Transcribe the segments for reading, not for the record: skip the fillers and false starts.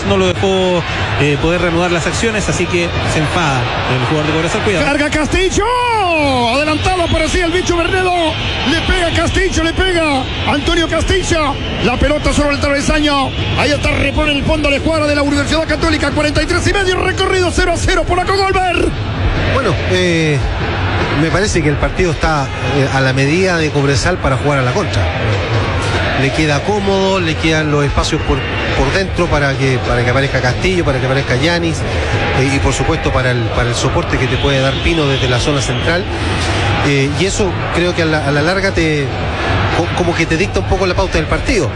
no lo dejó poder reanudar las acciones, así que se enfada el jugador de Cobresal. Cuidado. Carga Castillo, adelantado aparecía el bicho Bernedo, le pega Castillo, le pega Antonio Castillo, la pelota sobre el travesaño, ahí está, repone el fondo la escuadra de la Universidad Católica, 43,5 recorrido, 0-0 por la Cogolver. Bueno, me parece que el partido está a la medida de Cobresal para jugar a la contra. Le queda cómodo, le quedan los espacios por dentro para que aparezca Castillo, para que aparezca Yanis, y por supuesto para el soporte que te puede dar Pino desde la zona central, y eso creo que a la larga como que te dicta un poco la pauta del partido,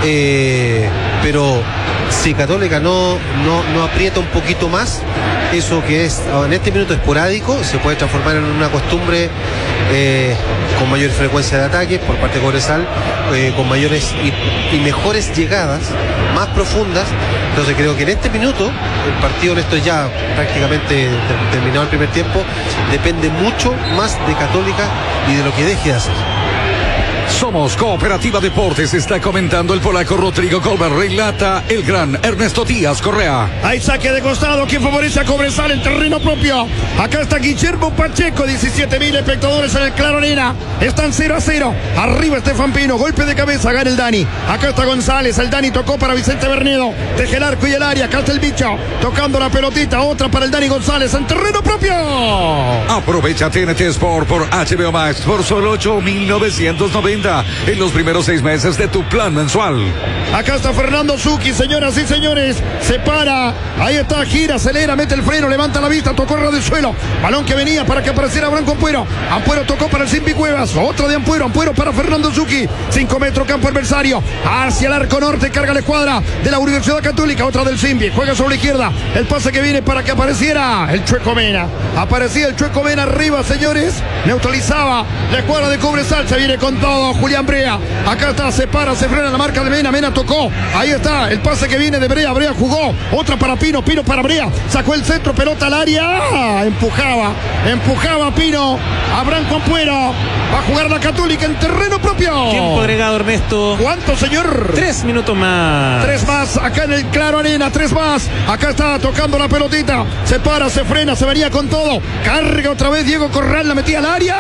pero si Católica no aprieta un poquito más, eso que es en este minuto esporádico se puede transformar en una costumbre, con mayor frecuencia de ataques por parte de Cobresal, con mayores y mejores llegadas, más profundas. Entonces creo que en este minuto el partido, en esto ya prácticamente terminado el primer tiempo, depende mucho más de Católica y de lo que deje de hacer. Somos Cooperativa Deportes, está comentando el polaco Rodrigo Colbert, relata el gran Ernesto Díaz Correa. Hay saque de costado, quien favorece a Cobresal en terreno propio. Acá está Guillermo Pacheco, 17,000 espectadores en el Claro Arena. Están 0-0. Arriba Estefan Pino, golpe de cabeza, gana el Dani. Acá está González, el Dani tocó para Vicente Bernedo. Teje el arco y el área, acá está el bicho, tocando la pelotita, otra para el Dani González en terreno propio. Aprovecha TNT Sport por HBO Max por solo 8,990 en los primeros 6 meses de tu plan mensual. Acá está Fernando Zucchi, señoras y señores, se para, ahí está, gira, acelera, mete el freno, levanta la vista, tocó ras del suelo, balón que venía para que apareciera Branco Ampuero. Ampuero tocó para el Simpi Cuevas, otra de Ampuero para Fernando Zucchi, 5 metros campo adversario, hacia el arco norte, carga la escuadra de la Universidad Católica, otra del Simpi, juega sobre la izquierda, el pase que viene para que apareciera el Chueco Mena, aparecía el Chueco Mena arriba, señores, neutralizaba la escuadra de Cobresal, se viene con todo Julián Brea, acá está, se para, se frena la marca de Mena, Mena tocó, ahí está, el pase que viene de Brea, Brea jugó, otra para Pino, Pino para Brea, sacó el centro, pelota al área, empujaba Pino, a Branco Ampuero, va a jugar la Católica en terreno propio. Tiempo agregado, Ernesto. ¿Cuánto, señor? 3 minutos más. 3 más, acá en el Claro Arena, 3 más, acá está tocando la pelotita, se para, se frena, se venía con todo, carga otra vez Diego Corral, la metía al área,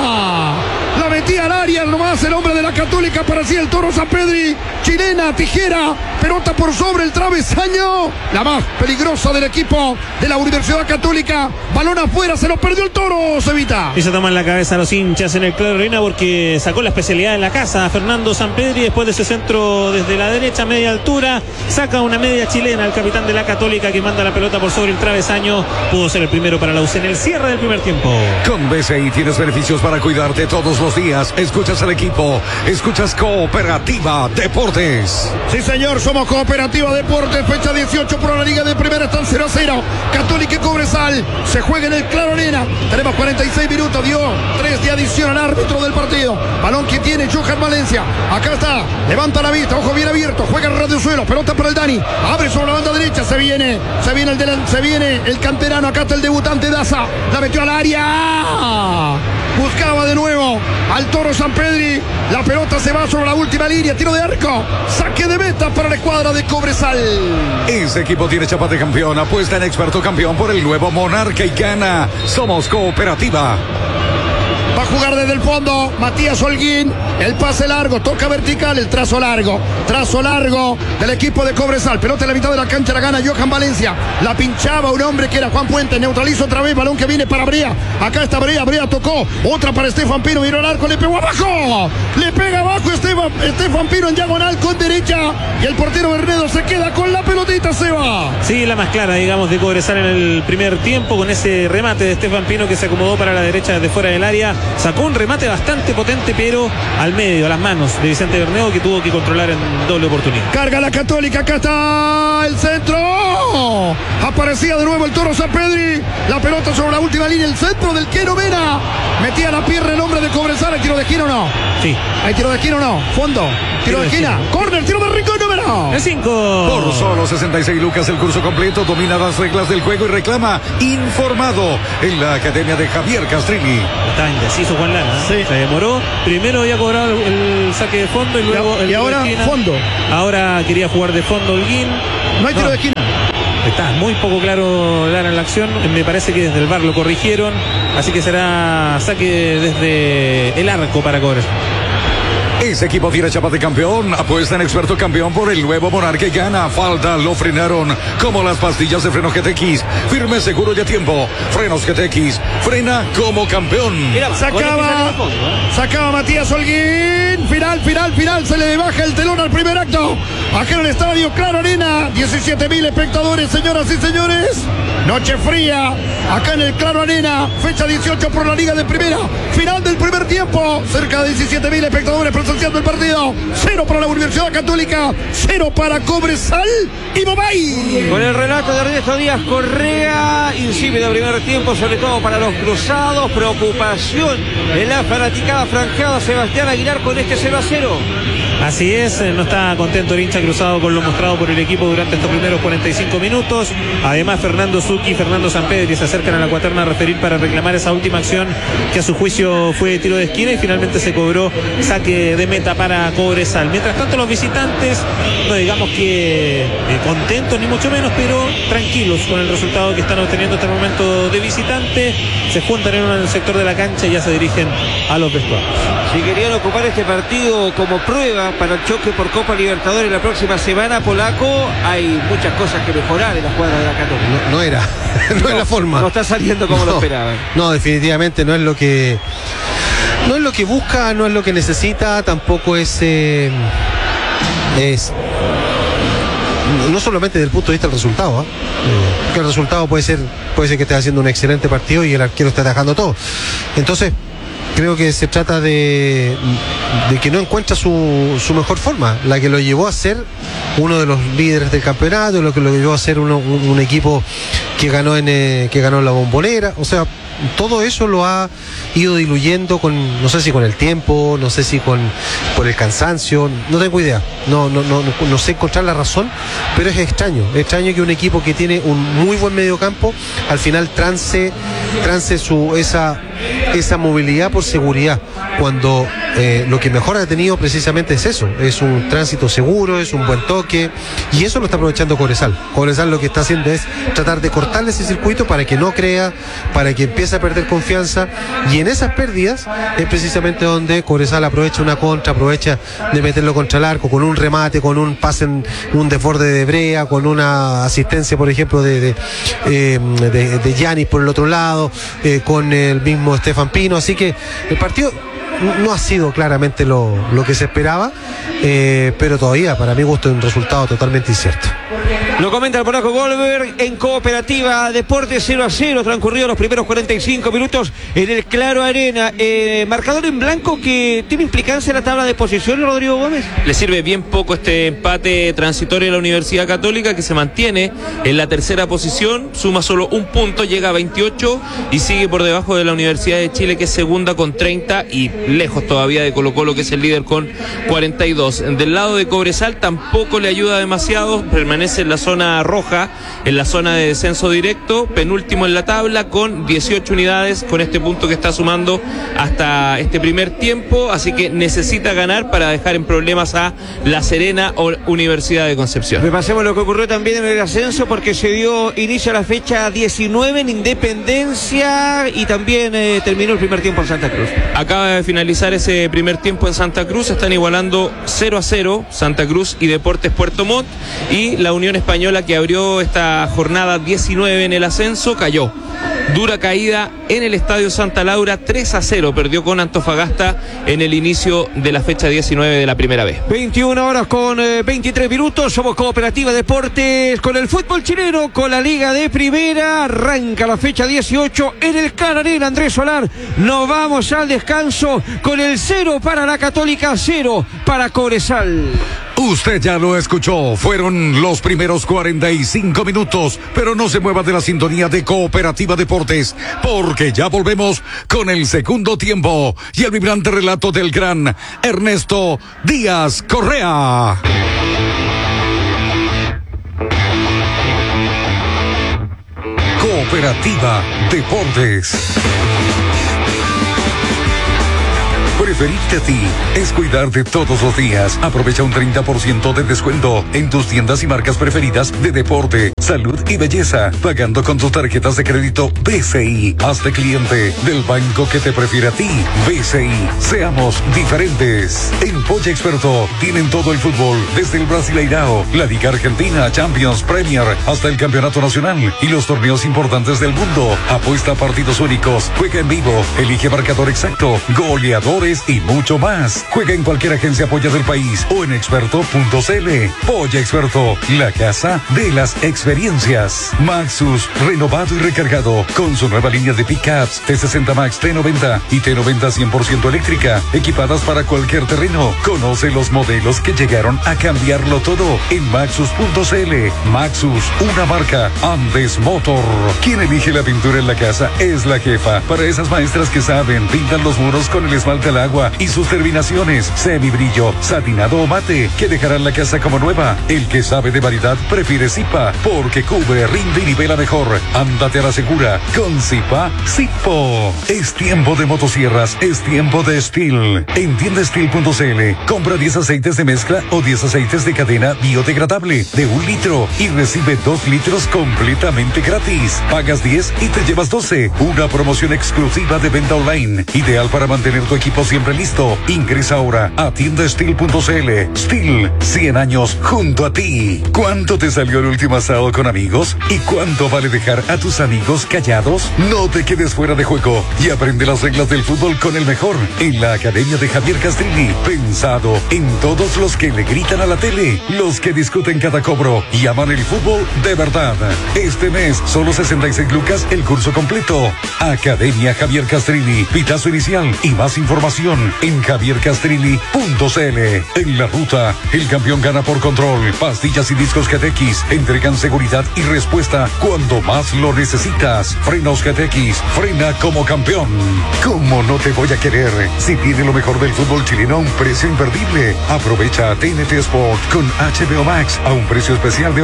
nomás el hombre de la Católica, parecía el Toro Sampedri, chilena, tijera, pelota por sobre el travesaño, la más peligrosa del equipo de la Universidad Católica, balón afuera, se lo perdió el Toro, Cevita. Y se toman la cabeza los hinchas en el Claro Arena porque sacó la especialidad en la casa Fernando Sampedri, después de ese centro desde la derecha, media altura, saca una media chilena, el capitán de la Católica, que manda la pelota por sobre el travesaño, pudo ser el primero para la UC en el cierre del primer tiempo. Con BCI tienes beneficios para cuidarte todos los días, escuchas al equipo, escuchas Cooperativa Deportes. Sí, señor, somos Cooperativa Deportes, fecha 18 por la Liga de Primera, están 0-0, Católica y Cobresal, se juega en el Claro Arena, tenemos 46 minutos, dio 3 de adición al árbitro del partido, balón que tiene Johan Valencia, acá está, levanta la vista, ojo bien abierto, juega el radio suelo, pelota para el Dani, abre sobre la banda derecha, se viene el canterano, acá está el debutante Daza, la metió al área, buscaba de nuevo al Toro Sampedri, la pelota se va sobre la última línea, tiro de arco, saque de meta para la escuadra de Cobresal. Ese equipo tiene chapa de campeón, apuesta en experto campeón por el nuevo Monarca y gana. Somos Cooperativa. Va a jugar desde el fondo Matías Holguín, el pase largo, toca vertical, el trazo largo del equipo de Cobresal, pelota en la mitad de la cancha, la gana Johan Valencia, la pinchaba un hombre que era Juan Puente, neutraliza otra vez, balón que viene para Brea, acá está Brea tocó, otra para Estefan Pino, miró al arco, le pegó abajo, le pega abajo Estefan Pino en diagonal con derecha, y el portero Bernedo se queda con la pelotita, se va. Sí, la más clara, digamos, de Cobresal en el primer tiempo, con ese remate de Estefan Pino que se acomodó para la derecha desde fuera del área, sacó un remate bastante potente, pero al medio, a las manos de Vicente Bernedo, que tuvo que controlar en doble oportunidad. Carga la Católica, acá está el centro, aparecía de nuevo el Toro Sampedri, la pelota sobre la última línea, el centro del Quero Mena, metía la pierna el hombre de Cobresal, ¿hay tiro de esquina o no? Sí. ¿Hay tiro de esquina o no? Fondo, tiro de esquina, córner, tiro de Rincón, no verá. 5. El 5. Por solo 66 lucas el curso completo, domina las reglas del juego y reclama informado en la academia de Javier Castrilli. Estaba indeciso Juan Lana. Sí. Se demoró. Primero había cobrado el saque de fondo y luego el y ahora de esquina. fondo. Ahora quería jugar de fondo Holguín. No hay tiro de esquina. Está muy poco claro Lara en la acción. Me parece que desde el VAR lo corrigieron. Así que será saque desde el arco para Cobresal. Ese equipo tiene chapa de campeón, apuesta en experto campeón por el nuevo Monarca y gana. Falta, lo frenaron como las pastillas de freno GTX. Firme, seguro y a tiempo. Frenos GTX, frena como campeón. Mira, Sacaba Matías Holguín. Final. Se le baja el telón al primer acto. Acá en el estadio Claro Arena. 17.000 espectadores, señoras y señores. Noche fría. Acá en el Claro Arena. Fecha 18 por la Liga de Primera. Final del primer tiempo. Cerca de 17.000 espectadores presenciando el partido. 0 para la Universidad Católica. 0 para Cobresal y Bombay. Con el relato de Ernesto Díaz Correa, insípido primer tiempo, sobre todo para los cruzados. Preocupación en la fanaticada franjeada Sebastián Aguilar con este 0-0. Así es, no está contento el hincha cruzado con lo mostrado por el equipo durante estos primeros 45 minutos. Además, Fernando Zucchi y Fernando Sampedri se acercan a la cuaterna a referir para reclamar esa última acción que a su juicio fue tiro de esquina y finalmente se cobró saque de meta para Cobresal. Mientras tanto, los visitantes, no digamos que contentos ni mucho menos, pero tranquilos con el resultado que están obteniendo hasta el momento de visitante. Se juntan en el sector de la cancha y ya se dirigen a los vestuarios. Si querían ocupar este partido como prueba para el choque por Copa Libertadores la próxima semana, Polaco, hay muchas cosas que mejorar en la cuadra de la Católica. No era, no es la forma. No está saliendo como lo esperaban. No, definitivamente no es lo que busca, no es lo que necesita, tampoco es no solamente desde el punto de vista del resultado, que el resultado puede ser que esté haciendo un excelente partido y el arquero esté atajando todo. Entonces creo que se trata de que no encuentra su mejor forma, la que lo llevó a ser uno de los líderes del campeonato, lo que lo llevó a ser un equipo que ganó en la Bombonera. O sea, todo eso lo ha ido diluyendo no sé si con el tiempo, no sé si por el cansancio, no tengo idea, no sé encontrar la razón, pero es extraño que un equipo que tiene un muy buen mediocampo al final trance esa movilidad por seguridad, cuando lo que mejor ha tenido precisamente es eso, es un tránsito seguro, es un buen toque, y eso lo está aprovechando Cobresal. Cobresal lo que está haciendo es tratar de cortarle ese circuito para que no crea, para que empiece a perder confianza, y en esas pérdidas es precisamente donde Cobresal aprovecha una contra, aprovecha de meterlo contra el arco, con un remate, con un pase, un desborde de Brea, con una asistencia, por ejemplo, de Giannis por el otro lado, con el mismo Stefan Pino. Así que el partido no ha sido claramente lo que se esperaba, pero todavía para mi gusto es un resultado totalmente incierto. Lo comenta el polaco Goldberg en Cooperativa Deportes. 0-0 transcurrido los primeros 45 minutos en el Claro Arena. Marcador en blanco que tiene implicancia en la tabla de posiciones, Rodrigo Gómez. Le sirve bien poco este empate transitorio de la Universidad Católica, que se mantiene en la tercera posición, suma solo un punto, llega a 28 y sigue por debajo de la Universidad de Chile, que es segunda con 30 y lejos todavía de Colo-Colo, que es el líder con 42. Del lado de Cobresal tampoco le ayuda demasiado, permanece en la zona roja, en la zona de descenso directo, penúltimo en la tabla con 18 unidades, con este punto que está sumando hasta este primer tiempo, así que necesita ganar para dejar en problemas a La Serena o Universidad de Concepción. Repasemos lo que ocurrió también en el ascenso, porque se dio inicio a la fecha 19 en Independencia y también terminó el primer tiempo en Santa Cruz. Acaba de finalizar ese primer tiempo en Santa Cruz, están igualando 0-0 Santa Cruz y Deportes Puerto Montt, y la Unión Española, que abrió esta jornada 19 en el ascenso, cayó. Dura caída en el Estadio Santa Laura, 3-0, perdió con Antofagasta en el inicio de la fecha 19 de la primera vez. 21 horas con 23 minutos, somos Cooperativa Deportes con el fútbol chileno, con la Liga de Primera, arranca la fecha 18 en el Claro Arena. Andrés Solar, nos vamos al descanso con el 0 para la Católica, 0 para Cobresal. Usted ya lo escuchó, fueron los primeros 45 minutos, pero no se mueva de la sintonía de Cooperativa Deportes, porque ya volvemos con el segundo tiempo y el vibrante relato del gran Ernesto Díaz Correa. Cooperativa Deportes. Preferirte a ti es cuidarte todos los días. Aprovecha un 30% de descuento en tus tiendas y marcas preferidas de deporte, salud y belleza, pagando con tus tarjetas de crédito BCI. Hazte cliente del banco que te prefiere a ti. BCI. Seamos diferentes. En Polla Experto tienen todo el fútbol, desde el Brasileirao, la Liga Argentina, Champions, Premier, hasta el Campeonato Nacional y los torneos importantes del mundo. Apuesta a partidos únicos, juega en vivo, elige marcador exacto, goleadores y mucho más. Juega en cualquier agencia Polla del país o en experto.cl. Polla Experto, la casa de las experiencias. Maxus, renovado y recargado con su nueva línea de pickups T60 Max, T90 y T90 100% eléctrica, equipadas para cualquier terreno. Conoce los modelos que llegaron a cambiarlo todo en maxus.cl. Maxus, una marca Andes Motor. Quien elige la pintura en la casa es la jefa. Para esas maestras que saben, pintan los muros con el esmalte al agua y sus terminaciones, semibrillo, satinado o mate, que dejarán la casa como nueva. El que sabe de variedad prefiere Zipa, porque cubre, rinde y nivela mejor. Ándate a la segura con Zipa Zipo. Es tiempo de motosierras, es tiempo de Steel. En tiendasteel.cl, compra 10 aceites de mezcla o 10 aceites de cadena biodegradable de 1 litro y recibe 2 litros completamente gratis. Pagas 10 y te llevas 12. Una promoción exclusiva de venta online, ideal para mantener tu equipo siempre listo. Ingresa ahora a tiendasteel.cl. Steel, 100 años junto a ti. ¿Cuánto te salió el último asado con amigos? ¿Y cuánto vale dejar a tus amigos callados? No te quedes fuera de juego y aprende las reglas del fútbol con el mejor en la Academia de Javier Castrilli. Pensado en todos los que le gritan a la tele, los que discuten cada cobro y aman el fútbol de verdad. Este mes, solo 66 lucas el curso completo. Academia Javier Castrilli. Pitazo inicial y más información en javiercastrilli.cl. En la ruta, el campeón gana por control. Pastillas y discos GTX entregan seguridad y respuesta cuando más lo necesitas. Frenos GTX, frena como campeón. ¿Cómo no te voy a querer si tiene lo mejor del fútbol chileno a un precio imperdible? Aprovecha TNT Sport con HBO Max a un precio especial de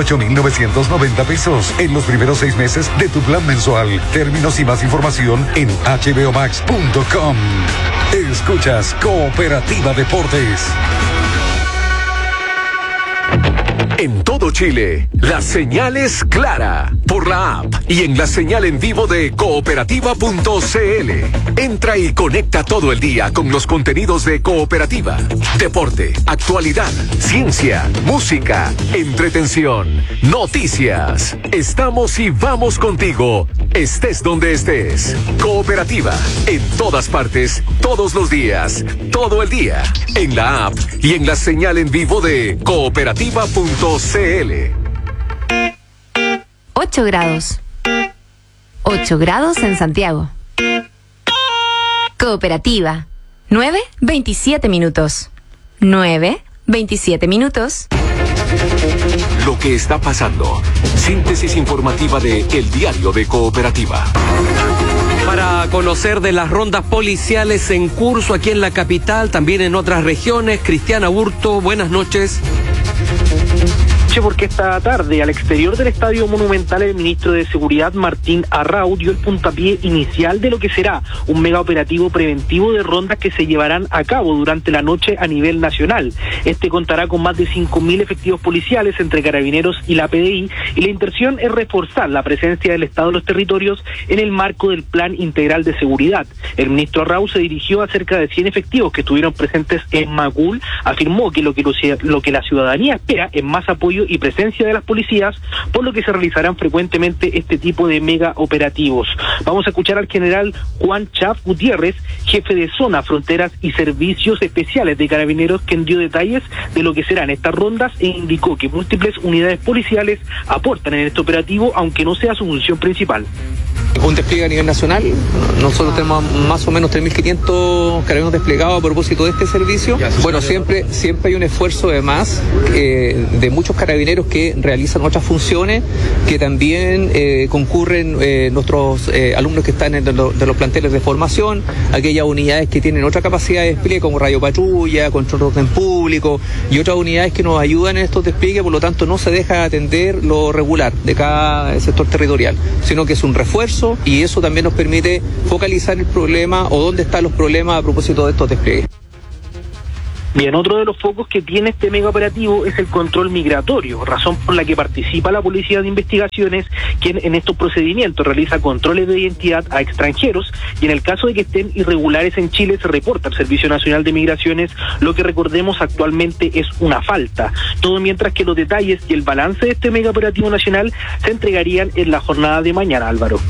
8,990 pesos en los primeros 6 meses de tu plan mensual. Términos y más información en hbomax.com. Escuchas Cooperativa Deportes. En todo Chile, la señal es clara por la app y en la señal en vivo de cooperativa.cl. Entra y conecta todo el día con los contenidos de Cooperativa. Deporte, actualidad, ciencia, música, entretención, noticias. Estamos y vamos contigo, estés donde estés. Cooperativa, en todas partes, todos los días, todo el día. En la app y en la señal en vivo de cooperativa.cl. 8 grados. 8 grados en Santiago. Cooperativa. 9:27 minutos. 9:27 minutos. Lo que está pasando. Síntesis informativa de El Diario de Cooperativa. Para conocer de las rondas policiales en curso aquí en la capital, también en otras regiones, Cristian Aburto, buenas noches. Porque esta tarde, al exterior del Estadio Monumental, el ministro de Seguridad, Martín Arrau, dio el puntapié inicial de lo que será un mega operativo preventivo de rondas que se llevarán a cabo durante la noche a nivel nacional. Este contará con más de 5.000 efectivos policiales entre carabineros y la PDI, y la intención es reforzar la presencia del Estado en los territorios en el marco del Plan Integral de Seguridad. El ministro Arrau se dirigió a cerca de 100 efectivos que estuvieron presentes en Macul, afirmó que lo que la ciudadanía espera es más apoyo y presencia de las policías, por lo que se realizarán frecuentemente este tipo de mega operativos. Vamos a escuchar al general Juan Chaf Gutiérrez, jefe de zona, fronteras y servicios especiales de Carabineros, quien dio detalles de lo que serán estas rondas e indicó que múltiples unidades policiales aportan en este operativo, aunque no sea su función principal. Un despliegue a nivel nacional. Nosotros tenemos más o menos 3.500 carabineros desplegados a propósito de este servicio. Bueno, siempre hay un esfuerzo de más de muchos carabineros que realizan otras funciones, que también concurren nuestros alumnos que están de los planteles de formación, aquellas unidades que tienen otra capacidad de despliegue como radiopatrulla, control de orden público y otras unidades que nos ayudan en estos despliegues. Por lo tanto, no se deja de atender lo regular de cada sector territorial, sino que es un refuerzo, y eso también nos permite focalizar el problema o dónde están los problemas a propósito de estos despliegues. Bien, otro de los focos que tiene este mega operativo es el control migratorio, razón por la que participa la Policía de Investigaciones, quien en estos procedimientos realiza controles de identidad a extranjeros, y en el caso de que estén irregulares en Chile se reporta al Servicio Nacional de Migraciones, lo que recordemos actualmente es una falta. Todo mientras que los detalles y el balance de este mega operativo nacional se entregarían en la jornada de mañana, Álvaro.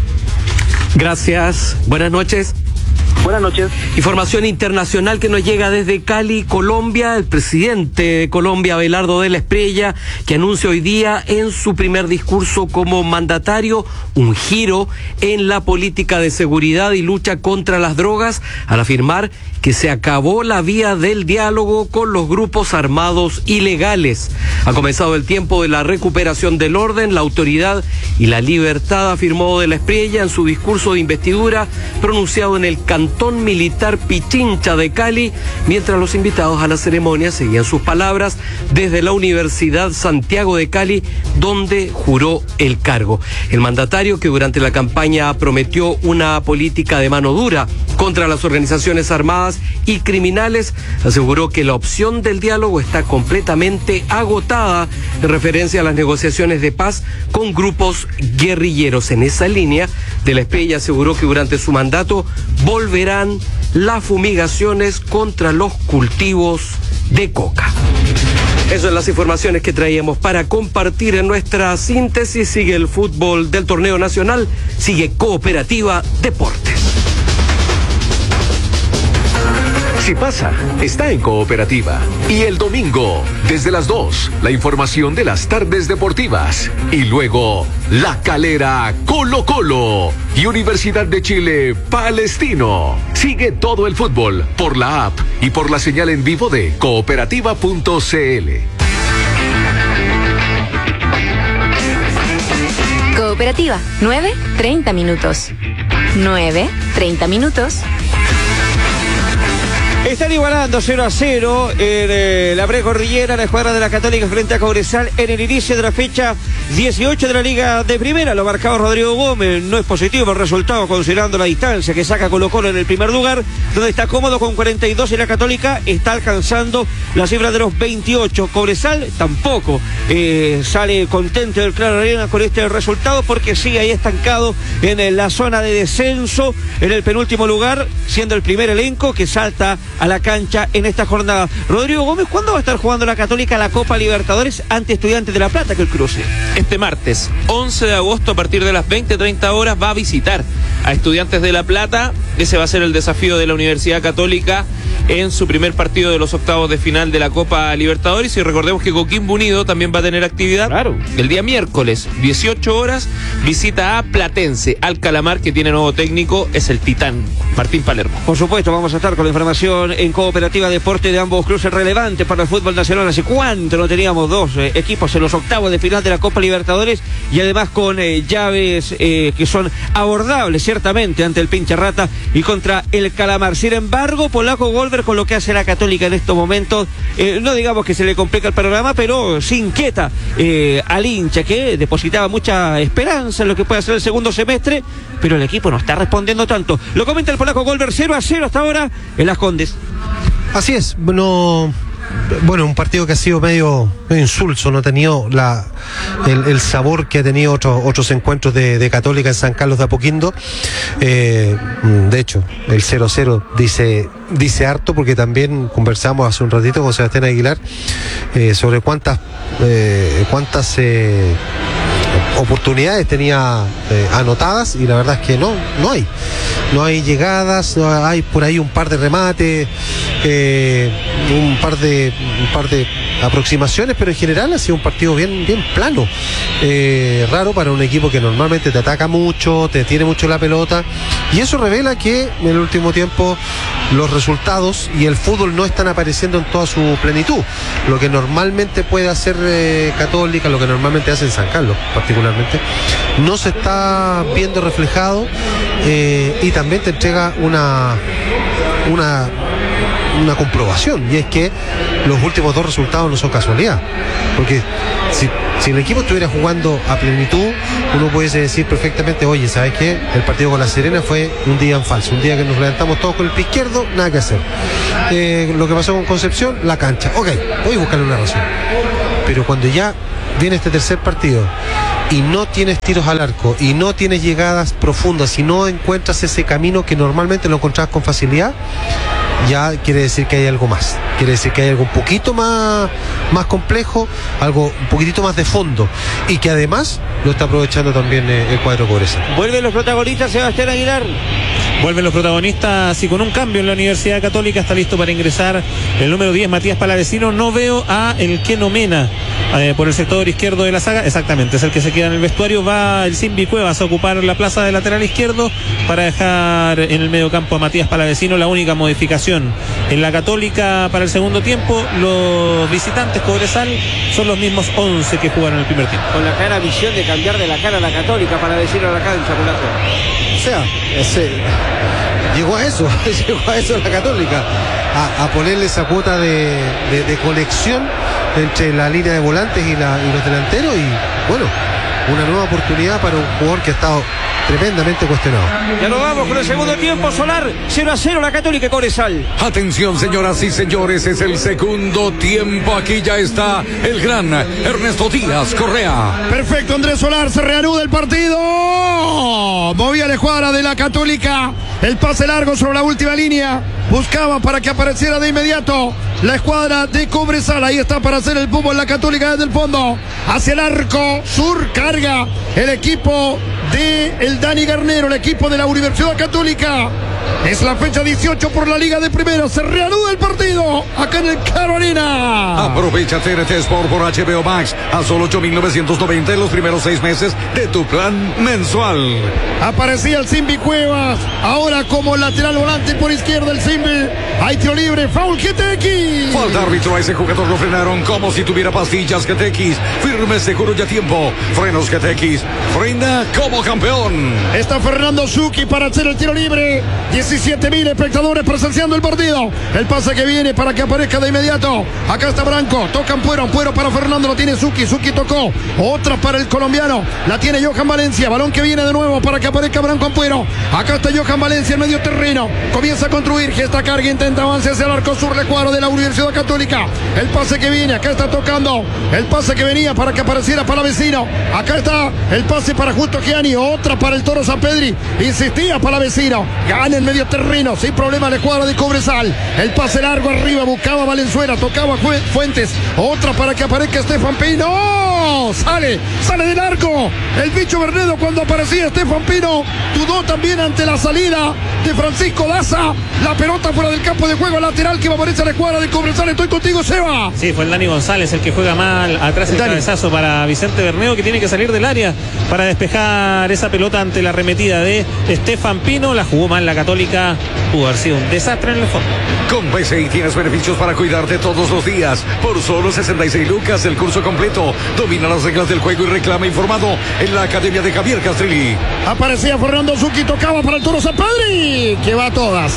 Gracias, buenas noches. Buenas noches. Información internacional que nos llega desde Cali, Colombia. El presidente de Colombia, Abelardo de la Espriella, que anuncia hoy día en su primer discurso como mandatario un giro en la política de seguridad y lucha contra las drogas, al afirmar que se acabó la vía del diálogo con los grupos armados ilegales. Ha comenzado el tiempo de la recuperación del orden, la autoridad y la libertad, afirmó de la Espriella en su discurso de investidura pronunciado en el Cantón Militar Pichincha de Cali, mientras los invitados a la ceremonia seguían sus palabras desde la Universidad Santiago de Cali, donde juró el cargo. El mandatario, que durante la campaña prometió una política de mano dura contra las organizaciones armadas y criminales, aseguró que la opción del diálogo está completamente agotada en referencia a las negociaciones de paz con grupos guerrilleros. En esa línea, de la Espriella aseguró que durante su mandato volverán las fumigaciones contra los cultivos de coca. Esas son las informaciones que traíamos para compartir en nuestra síntesis. Sigue el fútbol del torneo nacional, sigue Cooperativa Deportes. Si pasa, está en Cooperativa. Y el domingo, desde las 2, la información de las tardes deportivas. Y luego, La Calera Colo-Colo y Universidad de Chile Palestino. Sigue todo el fútbol por la app y por la señal en vivo de cooperativa.cl. Cooperativa, 9:30 minutos. 9:30 minutos. Están igualando 0-0 en la precordillera, la escuadra de la Católica frente a Cobresal en el inicio de la fecha 18 de la Liga de Primera. Lo marcaba Rodrigo Gómez. No es positivo el resultado considerando la distancia que saca Colo-Colo en el primer lugar, donde está cómodo con 42, y la Católica está alcanzando la cifra de los 28. Cobresal tampoco sale contento del Claro Arena con este resultado, porque sigue ahí estancado en la zona de descenso, en el penúltimo lugar, siendo el primer elenco que salta a la cancha en esta jornada. Rodrigo Gómez, ¿cuándo va a estar jugando la Católica la Copa Libertadores ante Estudiantes de La Plata, que el cruce? Este martes, 11 de agosto, a partir de las 20:30 horas, va a visitar a Estudiantes de La Plata. Ese va a ser el desafío de la Universidad Católica en su primer partido de los octavos de final de la Copa Libertadores. Y recordemos que Coquimbo Unido también va a tener actividad. Claro. El día miércoles, 18 horas, visita a Platense, al Calamar, que tiene nuevo técnico, es el Titán Martín Palermo. Por supuesto, vamos a estar con la información en Cooperativa Deporte de ambos cruces relevantes para el fútbol nacional. Hace cuánto no teníamos dos equipos en los octavos de final de la Copa Libertadores, y además con llaves que son abordables ciertamente ante el Pincha Rata y contra el Calamar. Sin embargo, Polaco Golver, con lo que hace la Católica en estos momentos, no digamos que se le complica el panorama, pero sí inquieta al hincha, que depositaba mucha esperanza en lo que puede hacer el segundo semestre, pero el equipo no está respondiendo tanto. Lo comenta el Polaco Golver. 0-0 hasta ahora en Las Condes. Así es, bueno, un partido que ha sido medio insulso, no ha tenido el sabor que ha tenido otros encuentros de Católica en San Carlos de Apoquindo. De hecho, el 0-0 dice harto, porque también conversamos hace un ratito con Sebastián Aguilar sobre cuántas oportunidades tenía anotadas, y la verdad es que no hay llegadas, hay por ahí un par de remates, un par de aproximaciones, pero en general ha sido un partido bien plano. Raro para un equipo que normalmente te ataca mucho, te tiene mucho la pelota, y eso revela que en el último tiempo los resultados y el fútbol no están apareciendo en toda su plenitud. Lo que normalmente puede hacer Católica, lo que normalmente hace en San Carlos particularmente, no se está viendo reflejado, y también te entrega una comprobación, y es que los últimos 2 resultados no son casualidad, porque si el equipo estuviera jugando a plenitud, uno pudiese decir perfectamente, oye, ¿sabes qué? El partido con La Serena fue un día en falso, un día que nos levantamos todos con el pie izquierdo, nada que hacer. Lo que pasó con Concepción, la cancha, ok, voy a buscarle una razón, pero cuando ya viene este tercer partido y no tienes tiros al arco y no tienes llegadas profundas y no encuentras ese camino que normalmente lo encontrabas con facilidad, ya quiere decir que hay algo más, quiere decir que hay algo un poquito más complejo, algo un poquitito más de fondo, y que además lo está aprovechando también el cuadro Cobresal. Vuelven los protagonistas, Sebastián Aguilar. Vuelven los protagonistas y con un cambio en la Universidad Católica. Está listo para ingresar el número 10, Matías Palavecino. No veo a el Keno Mena por el sector izquierdo de la saga. Exactamente, es el que se queda en el vestuario. Va el Simbi Cuevas a ocupar la plaza de lateral izquierdo para dejar en el medio campo a Matías Palavecino. La única modificación en la Católica para el segundo tiempo. Los visitantes Cobresal son los mismos 11 que jugaron el primer tiempo. Con la clara visión de cambiar de la cara a la Católica para decirlo a la cancha, Polaco. O sea, llegó a eso la Católica, a ponerle esa cuota de conexión entre la línea de volantes y los delanteros, y bueno, una nueva oportunidad para un jugador que ha estado tremendamente cuestionado. Ya nos vamos con el segundo tiempo. Solar, 0-0 la Católica Cobresal. Atención, señoras y señores, es el segundo tiempo. Aquí ya está el gran Ernesto Díaz Correa. Perfecto, Andrés Solar, se reanuda el partido. Movía la escuadra de la Católica. El pase largo sobre la última línea. Buscaba para que apareciera de inmediato la escuadra de Cobresal. Ahí está para hacer el fútbol la Católica desde el fondo. Hacia el arco sur, carga el equipo de el Dani Garnero, el equipo de la Universidad Católica. Es la fecha 18 por la Liga de Primera. Se reanuda el partido acá en el Claro Arena. Aprovecha TNT Sport por HBO Max a solo 8.990 en los primeros 6 meses de tu plan mensual. Aparecía el Simbi Cuevas, ahora como lateral volante por izquierda el Simbi. Hay tiro libre, foul GTX. Falta árbitro, a ese jugador lo frenaron como si tuviera pastillas GTX. Firme, seguro y a tiempo. Frenos GTX, frena como campeón. Está Fernando Zucchi para hacer el tiro libre. 17.000 espectadores presenciando el partido. El pase que viene para que aparezca de inmediato. Acá está Branco, toca Ampuero para Fernando, lo tiene Zucchi tocó. Otra para el colombiano, la tiene Johan Valencia. Balón que viene de nuevo para que aparezca Branco Ampuero. Acá está Johan Valencia en medio terreno. Comienza a construir, gesta carga, intenta avance hacia el arco sur, el cuadro de la Universidad Católica. El pase que viene, acá está tocando. El pase que venía para que apareciera Palavecino. Acá está el pase para Justo Gianni. Otra para el Toro San Pedri. Insistía Palavecino. Gana en medio terreno, sin problema la escuadra de Cobresal. El pase largo arriba, buscaba Valenzuela, tocaba Fuentes. Otra para que aparezca Estefan Pino. Sale del arco. El bicho Bernedo cuando aparecía Estefan Pino. Dudó también ante la salida de Francisco Daza. La pelota fuera del campo de juego lateral que va a aparecer la escuadra de Cobresal. Estoy contigo, Seba. Sí, fue el Dani González el que juega mal. Atrás el cabezazo para Vicente Bernedo, que tiene que salir del área para despejar esa pelota ante la arremetida de Estefan Pino. La jugó mal la Católica. Pudo haber sido un desastre en el fondo. Con PCI tienes beneficios para cuidarte todos los días. Por solo 66 lucas el curso completo. Domina las reglas del juego y reclama informado en la Academia de Javier Castrilli. Aparecía Fernando Zucchi, tocaba para el Toro San Pedri, que va a todas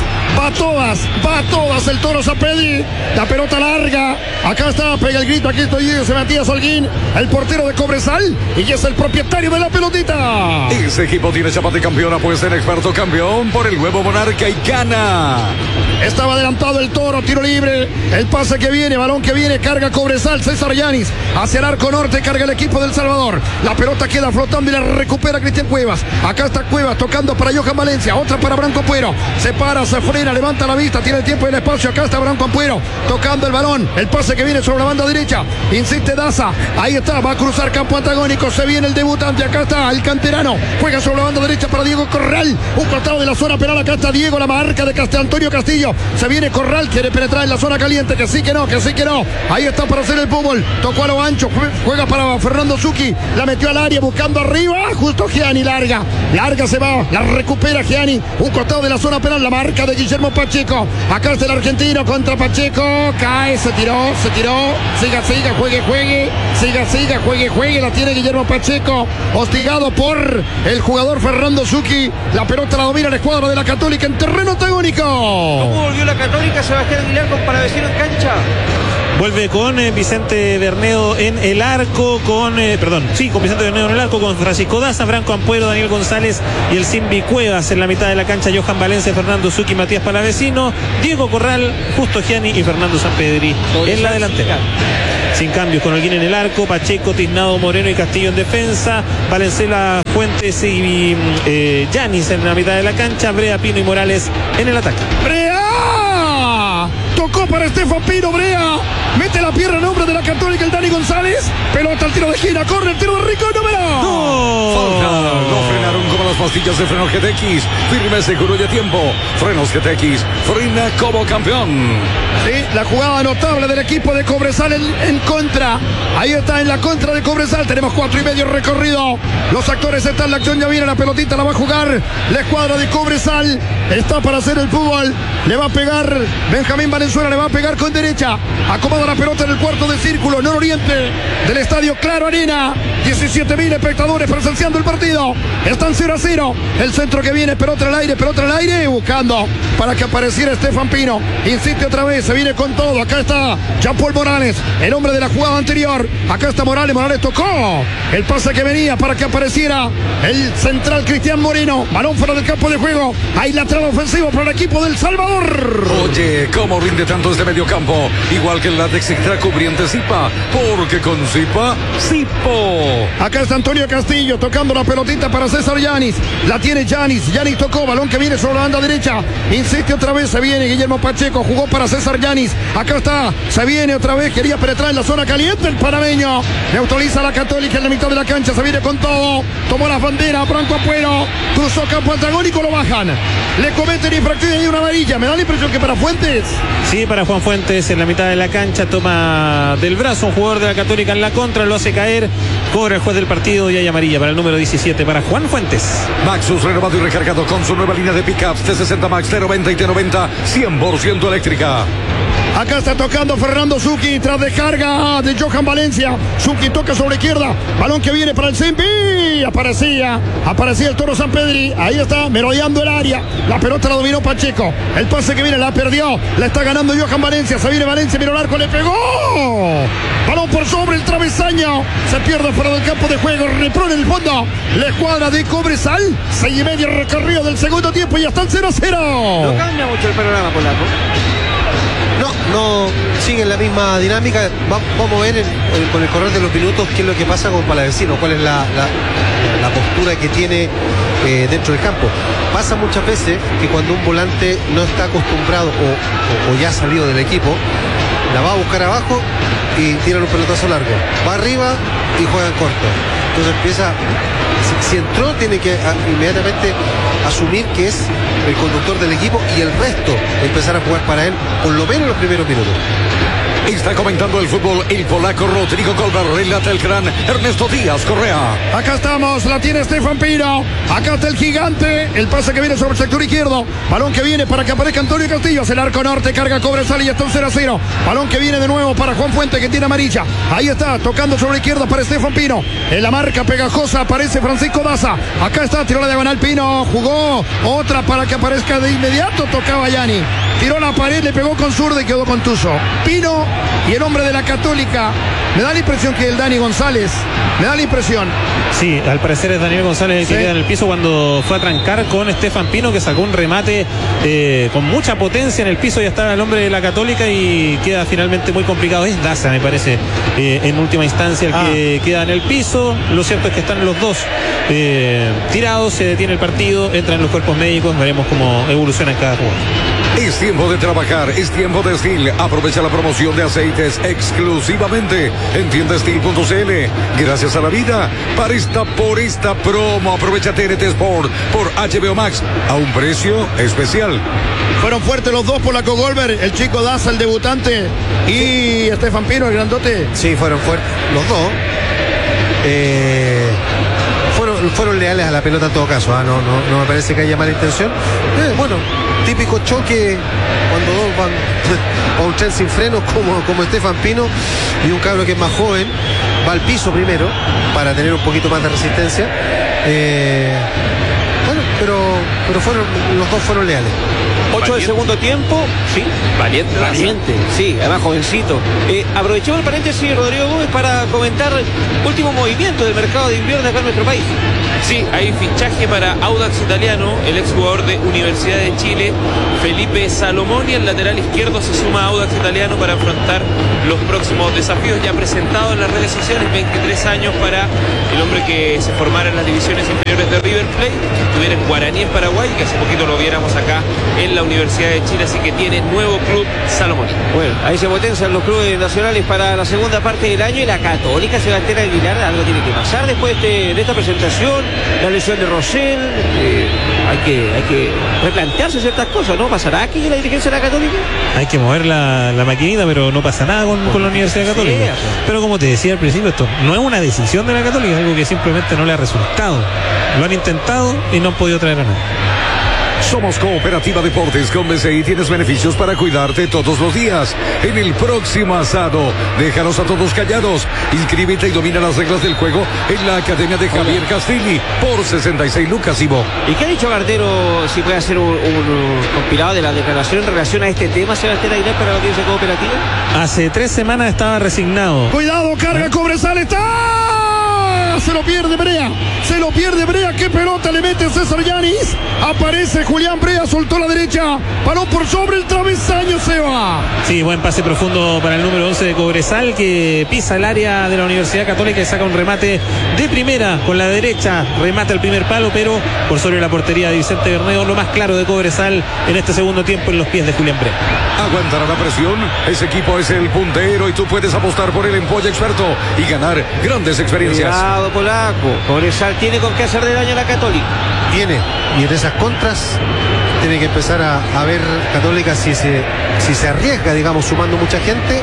el Toro San Pedri. La pelota larga. Acá está, pega el grito, aquí estoy yo, se Matías Holguín, el portero de Cobresal, y es el propietario de la pelotita. Ese equipo tiene chapa de campeón, apuesta en experto campeón por el nuevo Monarca y gana. Estaba adelantado el Toro, tiro libre. El pase que viene, balón que viene, carga Cobresal, César Yanis hacia el arco norte, recarga el equipo del Salvador. La pelota queda flotando y la recupera Cristian Cuevas. Acá está Cuevas tocando para Johan Valencia. Otra para Branco Ampuero. Se para, se frena, levanta la vista. Tiene el tiempo y el espacio. Acá está Branco Ampuero tocando el balón. El pase que viene sobre la banda derecha. Insiste Daza. Ahí está. Va a cruzar campo antagónico. Se viene el debutante. Acá está el canterano. Juega sobre la banda derecha para Diego Corral. Un costado de la zona penal. Acá está Diego. La marca de Antonio Castillo. Se viene Corral. Quiere penetrar en la zona caliente. Que sí que no. Que sí que no. Ahí está para hacer el fútbol. Tocó a lo ancho. Juega para Fernando Zucchi. La metió al área buscando arriba. Justo Gianni. Larga se va. La recupera Gianni. Un costado de la zona penal. La marca de Guillermo Pacheco. Acá está el argentino contra Pacheco. Cae. Se tiró. Siga. Juegue. Siga. Juegue. La tiene Guillermo Pacheco. Hostigado por el jugador Fernando Zucchi. La pelota la domina la escuadra de la Católica en terreno antagónico. ¿Cómo volvió la Católica? Sebastián Aguilar con Palavecino en cancha. Vuelve con Vicente Bernedo en el arco, con Vicente Bernedo en el arco, con Francisco Daza, Branco Ampuero, Daniel González y el Simbi Cuevas. En la mitad de la cancha, Johan Valencia, Fernando Zucchi, Matías Palavecino, Diego Corral, Justo Gianni y Fernando Sampedri en la delantera. Sin cambios, con Holguín en el arco, Pacheco, Tiznado, Moreno y Castillo en defensa, Valenzuela, Fuentes y Yanis en la mitad de la cancha, Brea, Pino y Morales en el ataque. ¡Brea! Tocó para Estefan Pino, Brea. Mete la pierna en nombre de la Católica el Dani González. Pelota al tiro de esquina, corre el tiro de Rico, número. Falta. Lo frenaron como las pastillas de freno GTX. Firme, seguro y a tiempo. Frenos GTX. Frena como campeón. Sí, la jugada notable del equipo de Cobresal en contra. Ahí está en la contra de Cobresal. Tenemos 4:30 recorrido. Los actores están, la acción ya viene, la pelotita la va a jugar la escuadra de Cobresal. Está para hacer el fútbol. Le va a pegar Benjamín Valenzuela, le va a pegar con derecha. Acomoda la pelota en el cuarto de círculo nororiente del estadio Claro Arena. 17.000 espectadores presenciando el partido. Están 0-0. El centro que viene, pelota al aire, buscando para que apareciera Estefan Pino. Insiste otra vez, se viene con todo. Acá está Jean-Paul Morales, el hombre de la jugada anterior. Acá está Morales tocó el pase que venía para que apareciera el central Cristian Moreno. Balón fuera del campo de juego. Hay lateral ofensivo para el equipo del Salvador. Oye, ¿cómo rinde tanto este mediocampo? Igual que el látex extra cubriente Zipa, porque con Zipa, Zipo. Acá está Antonio Castillo tocando la pelotita para César Yanis. La tiene Yanis tocó, balón que viene sobre la banda derecha. Insiste otra vez, se viene Guillermo Pacheco, jugó para César Yanis. Acá está, se viene otra vez, quería penetrar en la zona caliente el panameño. Neutraliza a la Católica en la mitad de la cancha, se viene con todo. Tomó la bandera, Branco Ampuero, cruzó campo antagónico, lo bajan. Le cometen infracción y hay una amarilla. Me da la impresión que para Fuentes. Sí, para Juan Fuentes en la mitad de la cancha, toma del brazo un jugador de la Católica en la contra, lo hace caer, cobra el juez del partido y hay amarilla para el número 17 para Juan Fuentes. Maxus renovado y recargado con su nueva línea de pickups T60 Max, T90 y T90, 100% eléctrica. Acá está tocando Fernando Zucchi tras descarga de Johan Valencia. Zucchi toca sobre izquierda. Balón que viene para el Simpi. Aparecía el Toro Sampedri. Ahí está, merodeando el área. La pelota la dominó Pacheco. El pase que viene la perdió. La está ganando Johan Valencia. Se viene Valencia, miró el arco, le pegó. Balón por sobre el travesaño. Se pierde fuera del campo de juego. Repro en el fondo. La escuadra de Cobresal. 6:30 recorrido del segundo tiempo y ya están 0-0. No cambia mucho el panorama, polaco. No siguen la misma dinámica. Vamos a ver con el correr de los minutos qué es lo que pasa con Palavecino, cuál es la postura que tiene dentro del campo. Pasa muchas veces que cuando un volante no está acostumbrado o ya ha salido del equipo, la va a buscar abajo y tira un pelotazo largo, va arriba y juega en corto. Entonces empieza, si entró, tiene que inmediatamente asumir que es el conductor del equipo y el resto empezar a jugar para él, por lo menos los primeros minutos. Está comentando el fútbol el polaco Rodrigo Colbert, relata el gran Ernesto Díaz Correa. Acá estamos, la tiene Estefan Pino. Acá está el gigante, el pase que viene sobre el sector izquierdo. Balón que viene para que aparezca Antonio Castillo. Hacia el arco norte, carga Cobresal y está un 0-0. Balón que viene de nuevo para Juan Fuentes, que tiene amarilla. Ahí está, tocando sobre la izquierda para Estefan Pino. En la marca pegajosa aparece Francisco Daza. Acá está, tiró la diagonal Pino. Jugó otra para que aparezca de inmediato. Tocaba Yanni. Tiró la pared, le pegó con zurda y quedó contuso. Pino y el hombre de la Católica. Me da la impresión que el Dani González. Me da la impresión. Sí, al parecer es Daniel González el que queda en el piso cuando fue a trancar con Estefan Pino, que sacó un remate con mucha potencia en el piso. Ya estaba el hombre de la Católica y queda finalmente muy complicado. Es Daza, me parece, en última instancia el que queda en el piso. Lo cierto es que están los dos tirados, se detiene el partido, entran los cuerpos médicos, veremos cómo evoluciona en cada juego. Es tiempo de trabajar, es tiempo de Steel. Aprovecha la promoción de aceites exclusivamente en tiendasteel.cl. Gracias a la vida, por esta promo, aprovecha TNT Sport por HBO Max a un precio especial. Fueron fuertes los dos por la Cogolver, el chico Daza, el debutante, y Estefan Pino, el grandote. Sí, fueron fuertes los dos. Fueron leales a la pelota en todo caso, no me parece que haya mala intención. Bueno, típico choque cuando dos van a un tren sin frenos como Estefan Pino y un cabro que es más joven, va al piso primero para tener un poquito más de resistencia. Bueno, pero los dos fueron leales. 8 del segundo tiempo, sí. Valiente, sí, además jovencito. Aprovechemos el paréntesis, Rodrigo Gómez, para comentar último movimiento del mercado de invierno acá en nuestro país. Sí, hay fichaje para Audax Italiano, el exjugador de Universidad de Chile, Felipe Salomoni, el lateral izquierdo, se suma a Audax Italiano para afrontar los próximos desafíos ya presentados en las redes sociales. 23 años para el hombre que se formara en las divisiones inferiores de River Plate, que estuviera en Guaraní, en Paraguay, que hace poquito lo viéramos acá en la Universidad de Chile, así que tiene nuevo club Salomoni. Bueno, ahí se potencian los clubes nacionales para la segunda parte del año, y la Católica, Sebastián Aguilar, algo tiene que pasar después de esta presentación. La lesión de Rosell, hay que replantearse ciertas cosas, ¿no? ¿Pasará aquí en la dirigencia de la Católica? Hay que mover la maquinita, pero no pasa nada con la Universidad Católica. Sí, pero como te decía al principio, esto no es una decisión de la Católica, es algo que simplemente no le ha resultado. Lo han intentado y no han podido traer a nada. Somos Cooperativa Deportes. Con BCI tienes beneficios para cuidarte todos los días. En el próximo asado, déjanos a todos callados. Inscríbete y domina las reglas del juego en la Academia de Javier Castilli por 66 lucas, Ivo. ¿Y qué ha dicho Gardero, si puede hacer un compilado de la declaración en relación a este tema, Sebastián Aguilar, para la audiencia cooperativa? Hace 3 semanas estaba resignado. Cuidado, carga, Cobresal, está... Se lo pierde Brea, qué pelota le mete César Yanis, aparece Julián Brea, soltó la derecha, paró por sobre el travesaño, Seba. Sí, buen pase profundo para el número 11 de Cobresal, que pisa el área de la Universidad Católica y saca un remate de primera con la derecha, remata el primer palo, pero por sobre la portería de Vicente Bermeo. Lo más claro de Cobresal en este segundo tiempo en los pies de Julián Brea. Aguantará la presión, ese equipo es el puntero y tú puedes apostar por el Empolla Experto y ganar grandes experiencias. Cuidado, polaco, Cobresal tiene con qué hacer de daño a la Católica. Tiene, y en esas contras tiene que empezar a ver Católica si se arriesga, digamos, sumando mucha gente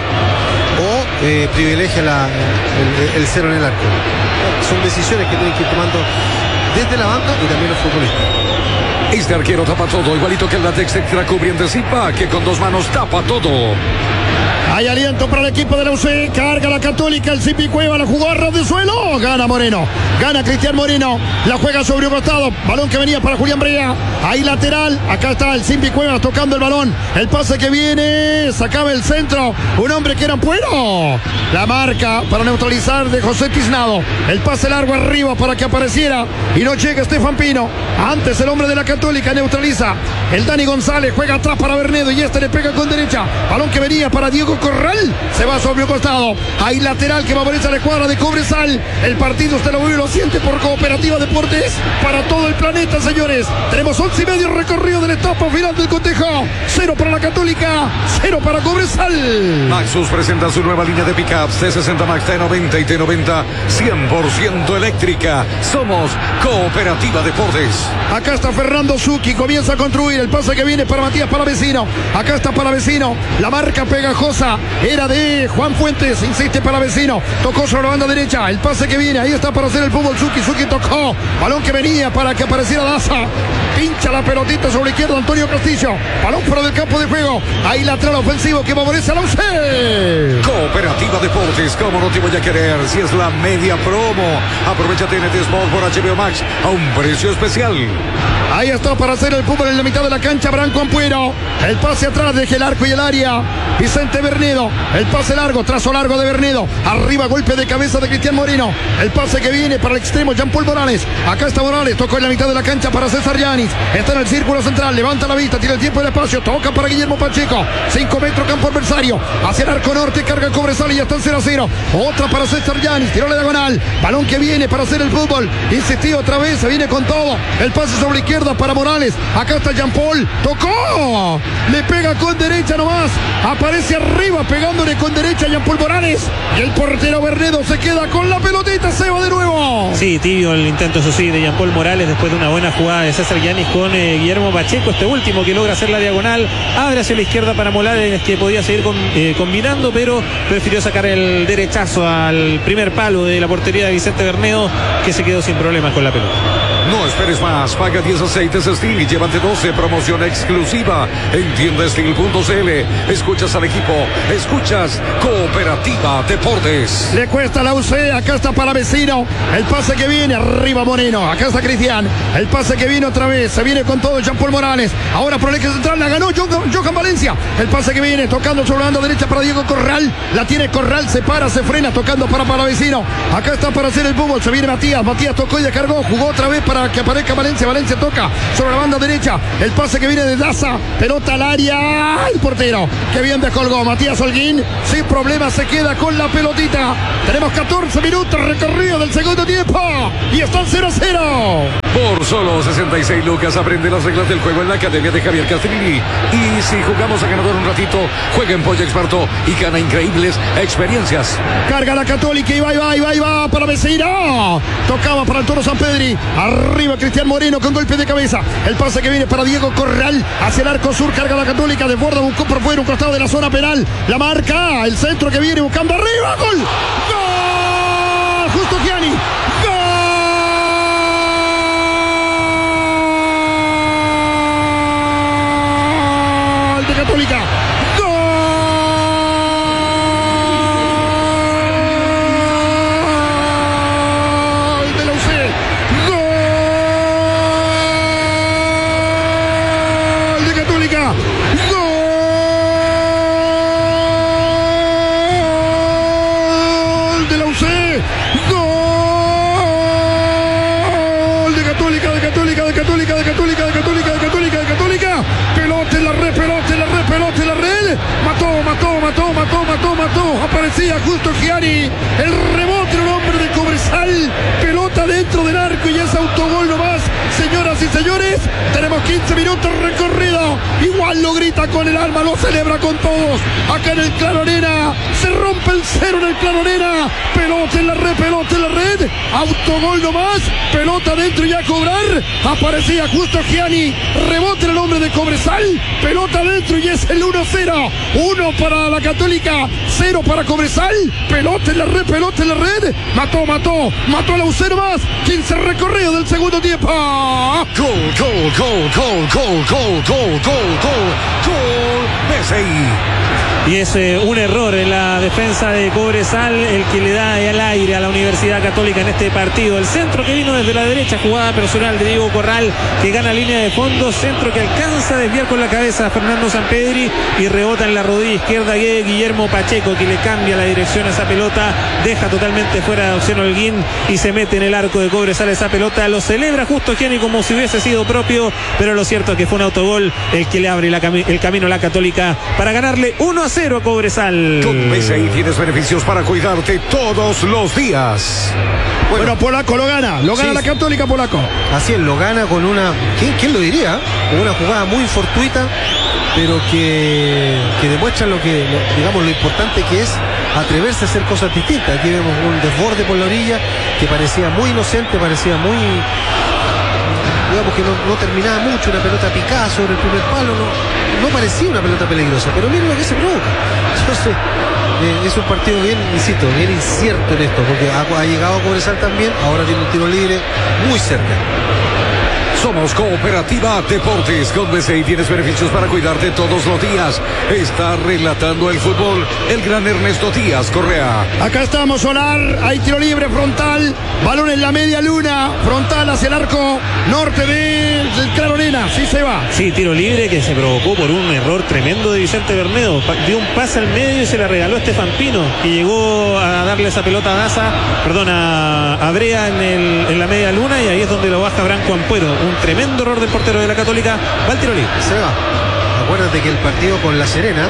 o privilegia el cero en el arco. Son decisiones que tienen que ir tomando desde la banca y también los futbolistas. Este arquero tapa todo, igualito que el látex extra cubriente Zipa, que con 2 manos tapa todo. Hay aliento para el equipo de la UC, carga la Católica, el Zipi Cueva, la jugó a ras de suelo, gana Moreno, gana Cristian Moreno, la juega sobre un costado, balón que venía para Julián Brea, ahí lateral, acá está el Zipi Cueva tocando el balón, el pase que viene, sacaba el centro, un hombre que era Puero, la marca para neutralizar de José Tiznado, el pase largo arriba para que apareciera y no llega Estefan Pino, antes el hombre de la Católica neutraliza, el Dani González juega atrás para Bernedo y este le pega con derecha, balón que venía para Diego Corral, se va sobre un costado, hay lateral que favorece a la escuadra de Cobresal, el partido usted lo vive y lo siente por Cooperativa Deportes para todo el planeta, señores, tenemos 11:30 recorrido de la etapa final del cotejo, 0 para la Católica, 0 para Cobresal. Maxus presenta su nueva línea de pickups T60 Max, T90 y T90 100% eléctrica. Somos Cooperativa Deportes. Acá está Fernando Zucchi, comienza a construir, el pase que viene para Matías Palavecino, acá está Palavecino, la marca pegajosa era de Juan Fuentes, insiste Palavecino, tocó sobre la banda derecha, el pase que viene, ahí está para hacer el fútbol Zucchi tocó, balón que venía para que apareciera Daza, pincha la pelotita sobre la izquierda Antonio Castillo, balón fuera del campo de juego, ahí lateral ofensivo que favorece a la UC. Cooperativa Deportes, ¿cómo no te voy a querer? Si es la media promo, aprovecha TNT Sport por HBO Max a un precio especial. Ahí está para hacer el fútbol en la mitad de la cancha Branco Ampuero, el pase atrás, deja el arco y el área, Vicente Bernedo. El pase largo, trazo largo de Bernedo. Arriba, golpe de cabeza de Cristian Moreno. El pase que viene para el extremo, Jean-Paul Morales. Acá está Morales, tocó en la mitad de la cancha para César Yanis. Está en el círculo central, levanta la vista, tiene el tiempo y el espacio. Toca para Guillermo Pacheco. 5 metros, campo adversario. Hacia el arco norte, carga el Cobresal y ya está en 0-0. Otra para César Yanis, tiró la diagonal. Balón que viene para hacer el fútbol. Insistió otra vez, se viene con todo. El pase sobre la izquierda para Morales. Acá está Jean-Paul. Tocó. Le pega con derecha nomás. Aparece arriba pegándole con derecha a Jean-Paul Morales. Y el portero Bernedo se queda con la pelotita. Se va de nuevo. Sí, tibio el intento, eso sí, de Jean-Paul Morales después de una buena jugada de César Yanis con Guillermo Pacheco. Este último que logra hacer la diagonal. Abre hacia la izquierda para Morales, que podía seguir combinando, pero prefirió sacar el derechazo al primer palo de la portería de Vicente Bernedo, que se quedó sin problemas con la pelota. No esperes más, paga 10 aceites Steel y llévate 12, promoción exclusiva en tiendasteel.cl. Escuchas al equipo, escuchas Cooperativa Deportes. Le cuesta la UC, acá está para Vecino. El pase que viene, arriba Moreno, acá está Cristian. El pase que viene otra vez, se viene con todo Jean-Paul Morales. Ahora por el eje central, la ganó Johan Valencia. El pase que viene, tocando sobre la banda derecha para Diego Corral. La tiene Corral, se para, se frena, tocando para Vecino. Acá está para hacer el fútbol, se viene Matías tocó y descargó, jugó otra vez para que aparezca Valencia toca sobre la banda derecha, el pase que viene de Daza, pelota al área, el portero, que bien descolgó, Matías Holguín, sin problema se queda con la pelotita. Tenemos 14 minutos recorrido del segundo tiempo, y están 0-0. Por solo 66 lucas aprende las reglas del juego en la Academia de Javier Castrilli. Y si jugamos a ganador un ratito, juega en Polla Experto y gana increíbles experiencias. Carga la Católica y va para Vecino. Tocaba para el Toro San Pedri. Arriba Cristian Moreno con golpe de cabeza. El pase que viene para Diego Corral hacia el arco sur. Carga la Católica. Desborda, buscó por fuera un costado de la zona penal. La marca. El centro que viene buscando arriba. ¡Gol! ¡Gol! Justo Gianni. ¡Gol! De Católica. Pelota en la red. Mató. Aparecía justo Gianni. El rebote del hombre de Cobresal. Pelota dentro del arco y es autogol nomás. Señoras y señores, tenemos 15 minutos recorrido. Igual lo grita con el alma, lo celebra con todos. Acá en el Claro Arena. Se rompe el cero en el Claro Arena. Pelota en la red. Autogol nomás. Pelota dentro y a cobrar. Aparecía justo Gianni. Rebote el hombre de Cobresal. Pelota dentro y es el 1-0. 1 para la Católica, 0 para Cobresal. Pelota en la red. Mató a la UC más. 15 recorrido del segundo tiempo. Gol. Y es un error en la defensa de Cobresal el que le da al aire a la Universidad Católica en este partido. El centro que vino desde la derecha, jugada personal de Diego Corral, que gana línea de fondo, centro que alcanza a desviar con la cabeza a Fernando Sampedri y rebota en la rodilla izquierda de Guillermo Pacheco, que le cambia la dirección a esa pelota, deja totalmente fuera de opción Holguín y se mete en el arco de Cobresal esa pelota. Lo celebra justo Gianni como si hubiese sido propio, pero lo cierto es que fue un autogol el que le abre el camino a la Católica para ganarle 1-0 a Cobresal. Con BCI tienes beneficios para cuidarte todos los días. Bueno, Polaco lo gana la Católica, Polaco. Así es, lo gana con una, ¿quién lo diría? Con una jugada muy fortuita, pero que demuestra lo importante que es atreverse a hacer cosas distintas. Aquí vemos un desborde por la orilla que parecía muy inocente, parecía muy, digamos que no terminaba mucho, una pelota picada sobre el primer palo, no parecía una pelota peligrosa, pero miren lo que se provoca. Entonces, es un partido bien incierto en esto, porque ha llegado a Cobresal también, ahora tiene un tiro libre muy cerca. Somos Cooperativa Deportes. Con BCI tienes beneficios para cuidarte todos los días. Está relatando el fútbol el gran Ernesto Díaz Correa. Acá estamos, Solar. Hay tiro libre frontal. Balón en la media luna. Frontal hacia el arco norte del Claro Arena. Serena, sí se va. Sí, tiro libre que se provocó por un error tremendo de Vicente Bermedo. Dio un pase al medio y se la regaló a Estefan Pino, que llegó a darle esa pelota a Brea en la media luna, y ahí es donde lo baja Branco Ampuero. Un tremendo error del portero de la Católica. Va el tiro libre. Se va. Acuérdate que el partido con La Serena,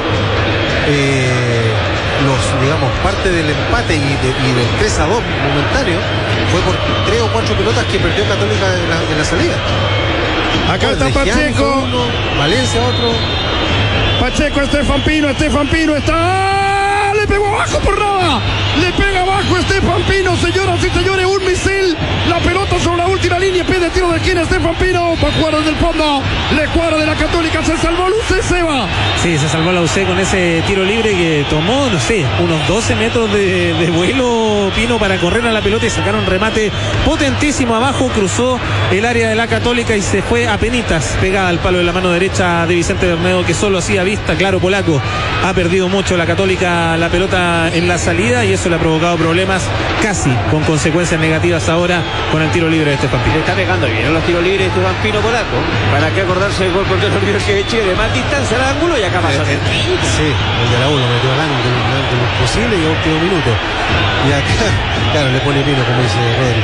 parte del empate y del 3-2 momentáneo fue por 3 o 4 pelotas que perdió Católica en la salida. Acá está Pacheco. Uno, Valencia otro. Pacheco, Estefan Pino está. Le pegó abajo por nada. Le pega abajo Estefan Pino, señoras y señores, un misil. La pelota sobre la última línea, pide tiro de esquina Estefan Pino. Va a jugar desde el fondo. La escuadra de la Católica se salvó la UC, se va. Sí, se salvó la UC con ese tiro libre que tomó, unos 12 metros de vuelo Pino para correr a la pelota y sacar un remate potentísimo abajo. Cruzó el área de la Católica y se fue a penitas, pegada al palo de la mano derecha de Vicente Bermedo, que solo hacía vista. Claro, polaco. Ha perdido mucho la Católica la pelota en la salida y eso le ha provocado problemas, casi con consecuencias negativas ahora con el tiro libre de Estefan Pino. Está pegando bien en los tiros libres de Estefan Pino, polaco. ¿Para qué acordarse del gol contra la Universidad de Chile? De más distancia al ángulo y acá pasa. Sí, el de la 1 metió al ángulo posible y a último minuto. Y acá, claro, le pone Pino, como dice Rodri.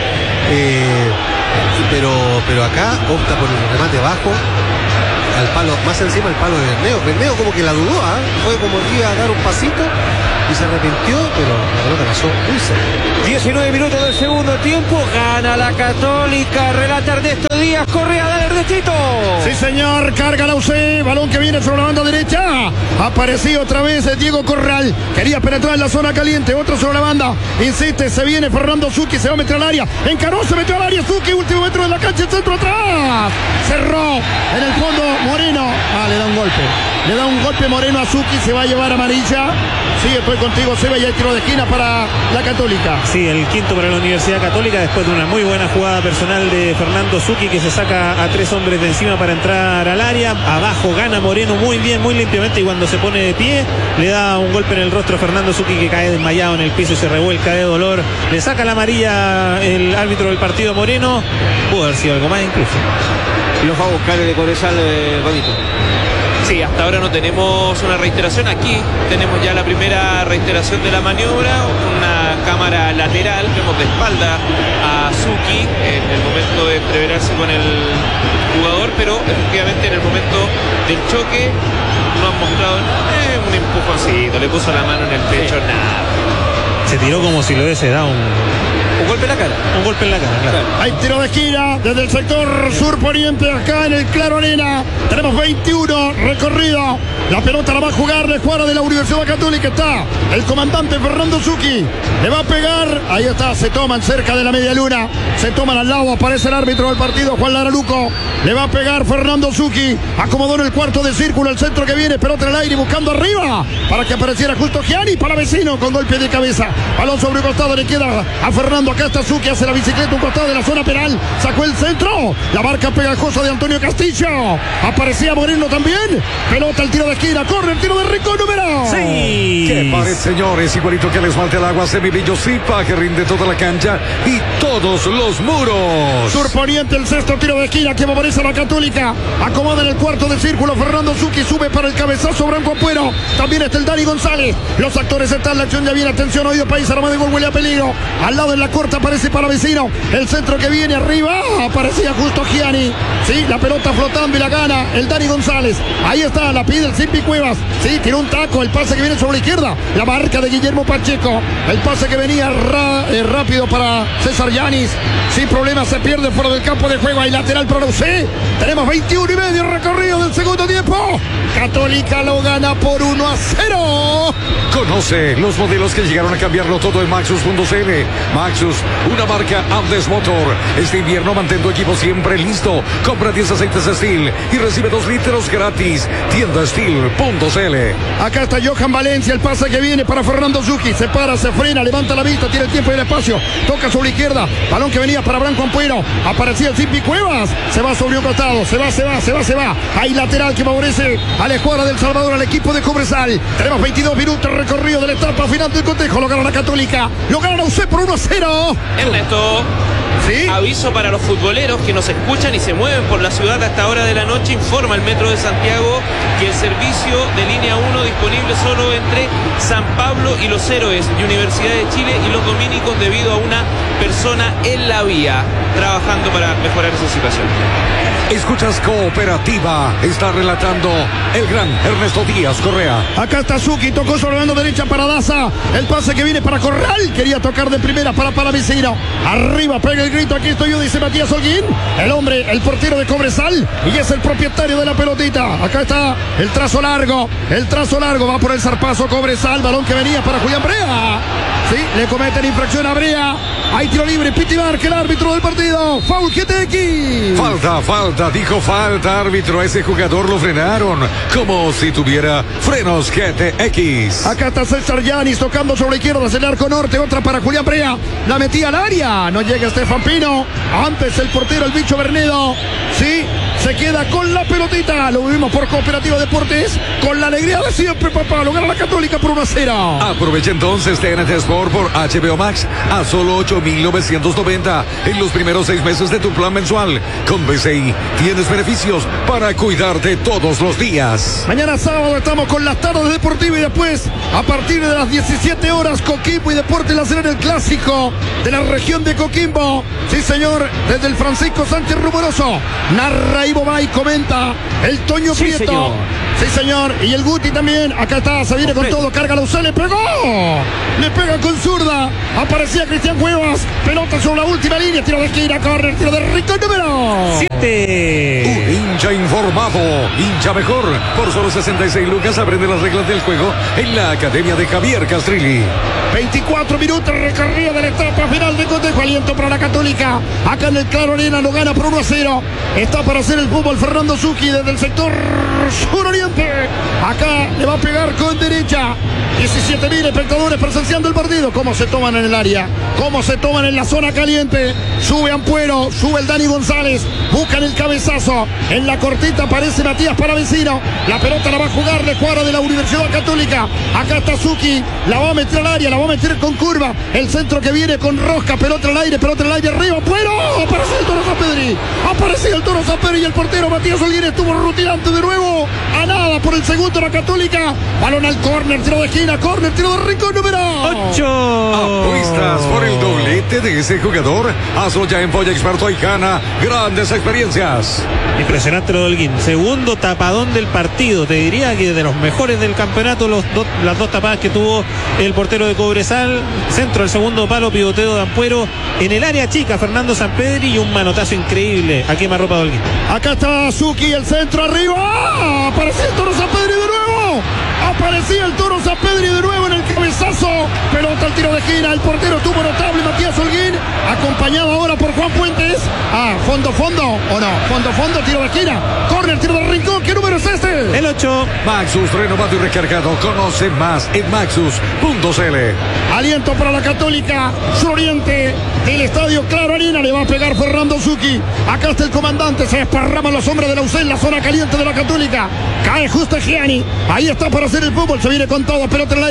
Pero acá opta por el remate bajo al palo, más encima el palo de Bermeo. Bermeo como que la dudó, fue como que iba a dar un pasito y se arrepintió, pero la pelota pasó muy cerca. 19 minutos del segundo tiempo, gana la Católica, relata Ernesto Díaz, Correa, dale Ernestito. Sí señor, carga la UC, balón que viene sobre la banda derecha, apareció otra vez Diego Corral, quería penetrar en la zona caliente, otro sobre la banda, insiste, se viene Fernando Zucchi, se va a meter al área, encaró, se metió al área Zucchi, último metro de la cancha, el centro atrás, cerró, en el fondo Moreno, le da un golpe Moreno a Zucchi, se va a llevar amarilla. Sí, estoy contigo, Seba, y hay tiro de esquina para la Católica. Sí, el quinto para la Universidad Católica después de una muy buena jugada personal de Fernando Zucchi, que se saca a 3 hombres de encima para entrar al área. Abajo gana Moreno muy bien, muy limpiamente, y cuando se pone de pie le da un golpe en el rostro a Fernando Zucchi, que cae desmayado en el piso y se revuelca de dolor. Le saca la amarilla el árbitro del partido Moreno. Pudo haber sido algo más incluso. Y los va a buscar el de Corezal, Rodito. Sí, hasta ahora no tenemos una reiteración. Aquí tenemos ya la primera reiteración de la maniobra, una cámara lateral, vemos de espalda a Zucchi en el momento de entreverarse con el jugador, pero efectivamente en el momento del choque no han mostrado un empujoncito, le puso la mano en el pecho, nada. Se tiró como si le hubiese dado un golpe en la cara. Un golpe en la cara, claro. Hay tiro de esquina desde el sector sur-poniente, acá en el Claro Arena. Tenemos 21 recorrido. La pelota la va a jugar la escuadra de la Universidad Católica. Está el comandante Fernando Zucchi. Le va a pegar. Ahí está, se toman cerca de la media luna. Se toman al lado, aparece el árbitro del partido, Juan Laraluco. Le va a pegar Fernando Zucchi. Acomodó en el cuarto de círculo el centro que viene, pelota en el aire buscando arriba para que apareciera justo Gianni para Vecino con golpe de cabeza. Balón sobre un costado, le queda a Fernando. Acá está Zucchi, hace la bicicleta, un costado de la zona penal. Sacó el centro. La marca pegajosa de Antonio Castillo. Aparecía Moreno también. Pelota al tiro de esquina. Corre el tiro de Rincón número. Sí. ¿Qué parece, señores? Igualito que el esmalte al agua, Semilillo Zipa, que rinde toda la cancha y todos los muros. Surponiente, el sexto tiro de esquina que favorece a la Católica. Acomoda en el cuarto de círculo. Fernando Zucchi sube para el cabezazo. Branco Ampuero. También está el Dani González. Los actores están. La acción ya viene. Atención, oído país. Arma de gol, huele a peligro. Al lado en la corta aparece para Vecino. El centro que viene arriba. Aparecía justo Gianni. Sí, la pelota flotando y la gana el Dani González. Ahí está, la pide el Simpi Cuevas. Sí, tiró un taco. El pase que viene sobre la izquierda. La marca de Guillermo Pacheco. El pase que venía rápido para César Yanis. Sin problema, se pierde fuera del campo de juego. Hay lateral para UC. Tenemos 21:30 recorrido del segundo tiempo. Católica lo gana por 1-0. Conoce los modelos que llegaron a cambiarlo todo en Maxus.cl. Maxus, una marca Andes Motor. Este invierno mantén tu equipo siempre listo. Compra 10 aceites Steel y recibe 2 litros gratis. Tienda Steel.cl. Acá está Johan Valencia, el pase que viene para Fernando Zucchi. Se para, se frena, levanta la vista, tiene el tiempo y el espacio. Toca sobre la izquierda. Balón que venía para Branco Ampuero. Aparecía el Simpi Cuevas. Se va sobre un costado. Se va. Hay lateral que favorece a la escuadra del Salvador, al equipo de Cobresal. Tenemos 22 minutos recorrido de la etapa final del cotejo. Lo gana la Católica. Lo gana la UC por 1-0. Ernesto. Ernesto. ¿Sí? Aviso para los futboleros que nos escuchan y se mueven por la ciudad a esta hora de la noche. Informa el Metro de Santiago que el servicio de línea 1 disponible solo entre San Pablo y Los Héroes y Universidad de Chile y los dominicos debido a una persona en la vía trabajando para mejorar esa situación. Escuchas Cooperativa, está relatando el gran Ernesto Díaz Correa. Acá está Zucchi, tocó sobre la mano derecha para Daza. El pase que viene para Corral, quería tocar de primera para Palavecino. Arriba pega el grito, aquí estoy yo, dice Matías Holguín. El hombre, el portero de Cobresal, y es el propietario de la pelotita. Acá está el trazo largo, va por el zarpazo Cobresal, balón que venía para Julián Brea. Sí, le cometen infracción a Brea. Hay tiro libre, Piti Barque, el árbitro del partido. Foul GTX. Falta, dijo falta, árbitro. A ese jugador lo frenaron como si tuviera frenos GTX. Acá está César Yanis tocando sobre la izquierda hacia el arco norte. Otra para Julián Brea. La metía al área. No llega Estefan Pino. Antes el portero, el bicho Bernedo. Sí, se queda con la pelotita. Lo vivimos por Cooperativa Deportes. Con la alegría de siempre, papá. Lo gana la Católica por 1-0. Aprovecha entonces TNT Sport por HBO Max a solo 8,990 en los primeros 6 meses de tu plan mensual. Con BCI tienes beneficios para cuidarte todos los días. Mañana sábado estamos con las tardes deportivas y después a partir de las 17 horas Coquimbo y Deportes La Serena, el clásico de la región de Coquimbo. Sí, señor, desde el Francisco Sánchez Rumoroso. Narra Ivo Bay, comenta el Toño Prieto. Señor. Sí, señor. Y el Guti también. Acá está, se viene con todo. Carga la UC, le pegó. Le pega con zurda. Aparecía Cristian Cuevas. Pelota sobre la última línea. Tiro de esquina, corner, tiro de rincón número 7. Un hincha informado, hincha mejor. Por solo 66 lucas aprende las reglas del juego en la Academia de Javier Castrilli. 24 minutos recorrido de la etapa final de cotejo. Aliento para la Católica. Acá en el Claro Arena lo gana por 1-0. Está para hacer el fútbol Fernando Zucchi desde el sector suroriente. Acá le va a pegar con derecha. 17.000 espectadores presenciando el partido. ¿Cómo se toman en el área? ¿Cómo se toman en la zona caliente? Sube Ampuero, sube el Dani González. Buscan el cabezazo. En la cortita aparece Matías Palavecino. La pelota la va a jugar la escuadra de la Universidad Católica. Acá está Zucchi. La va a meter al área, la va a meter con curva. El centro que viene con rosca. Pelota al aire arriba. Ampuero. Apareció el Toro Sampedri. Apareció el Toro Sampedri y el portero Matías Holguín estuvo rutilante de nuevo. A nada por el segundo la Católica. Balón al córner, tiro de esquina, córner, tiro de rincón número 8. Apuestas por el doblete de ese jugador. Hazlo ya en Polla Experto y gana grandes experiencias. Impresionante lo de Holguín. Segundo tapadón del partido. Te diría que de los mejores del campeonato, las dos tapadas que tuvo el portero de Cobresal. Centro, el segundo palo, pivoteo de Ampuero. En el área chica, Fernando Sampedri y un manotazo increíble a quemarropa de Holguín. Acá está Zucchi, el centro arriba. Apareció el Toro Sampedri de nuevo. Aparecía el Toro Sampedri de nuevo en el cabezazo. Pelota al tiro de esquina. El portero estuvo notable, Matías Holguín. Acompañado ahora por Juan Fuentes. Fondo o no. Fondo, tiro de esquina. Córner, tiro de rincón. ¿Qué número es este? El 8. Maxus, renovado y recargado. Conoce más en maxus.cl. Aliento para la Católica. Suroriente del estadio Claro Arena. Le va a pegar Fernando Zucchi. Acá está el comandante. Se desparraman los hombres de la UC en la zona caliente de la Católica. Cae justo Gianni. Ahí está para hacer el fútbol. Se viene con todo. Pelota en el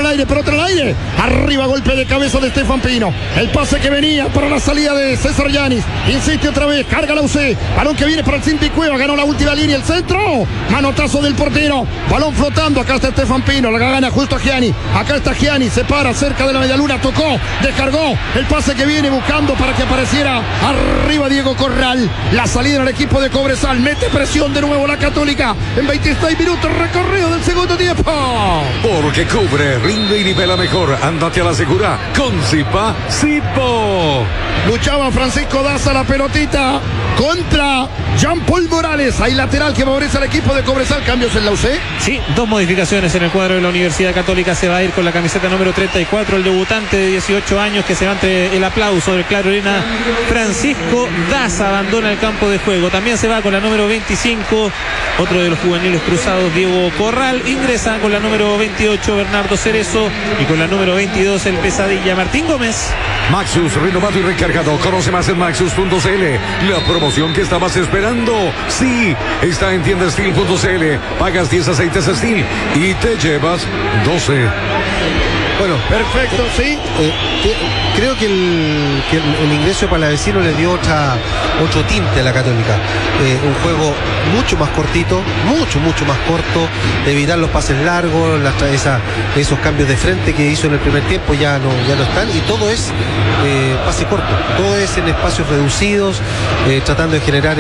aire. Arriba, golpe de cabeza de Estefan Pino. El pase que venía para la salida de César Yanis. Insiste otra vez. Carga la UC. Balón que viene para el Cinti Cueva. Ganó la última línea. El centro. Manotazo del portero. Balón flotando. Acá está Estefan Pino. La gana justo a Gianni. Acá está Gianni. Se para cerca de la medialuna. Tocó. Descargó. El pase que viene buscando para que apareciera arriba Diego Corral. La salida del equipo de Cobresal. Mete presión de nuevo la Católica. En 26 minutos recorrido del segundo tiempo. Porque cubre, rinde y nivela mejor. Ándate a la segura con Zipa Zipo. Luchaba Francisco Daza la pelotita contra Jean-Paul Morales. Hay lateral que favorece al equipo de Cobresal. Cambios en la UC. Sí, 2 modificaciones en el cuadro de la Universidad Católica. Se va a ir con la camiseta número 34 el debutante de 18 años que se va entre el aplauso del Claro Arena. Francisco Daza abandona el campo de juego. También se va con la número 25 otro de los juveniles cruzados, Diego Corral. Ingresa con la número 28 Bernardo Cerezo y con la número 22 el pesadilla Martín Gómez. Maxus, renovado y recargado. Conoce más en maxus.cl. La promoción que estabas esperando. Sí, está en tiendastil.cl. Pagas 10 aceites Steel y te llevas 12. Bueno, perfecto, sí. Creo que el ingreso de Palavecino le dio otro tinte a la Católica. Un juego mucho más cortito, mucho más corto, evitar los pases largos, esos cambios de frente que hizo en el primer tiempo ya no están, y todo es pase corto, todo es en espacios reducidos, tratando de generar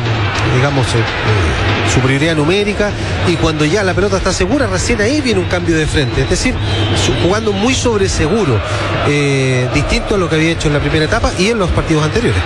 superioridad numérica, y cuando ya la pelota está segura, recién ahí viene un cambio de frente, es decir, jugando muy sobre seguro, distinto a lo que había hecho en la primera etapa y en los partidos anteriores.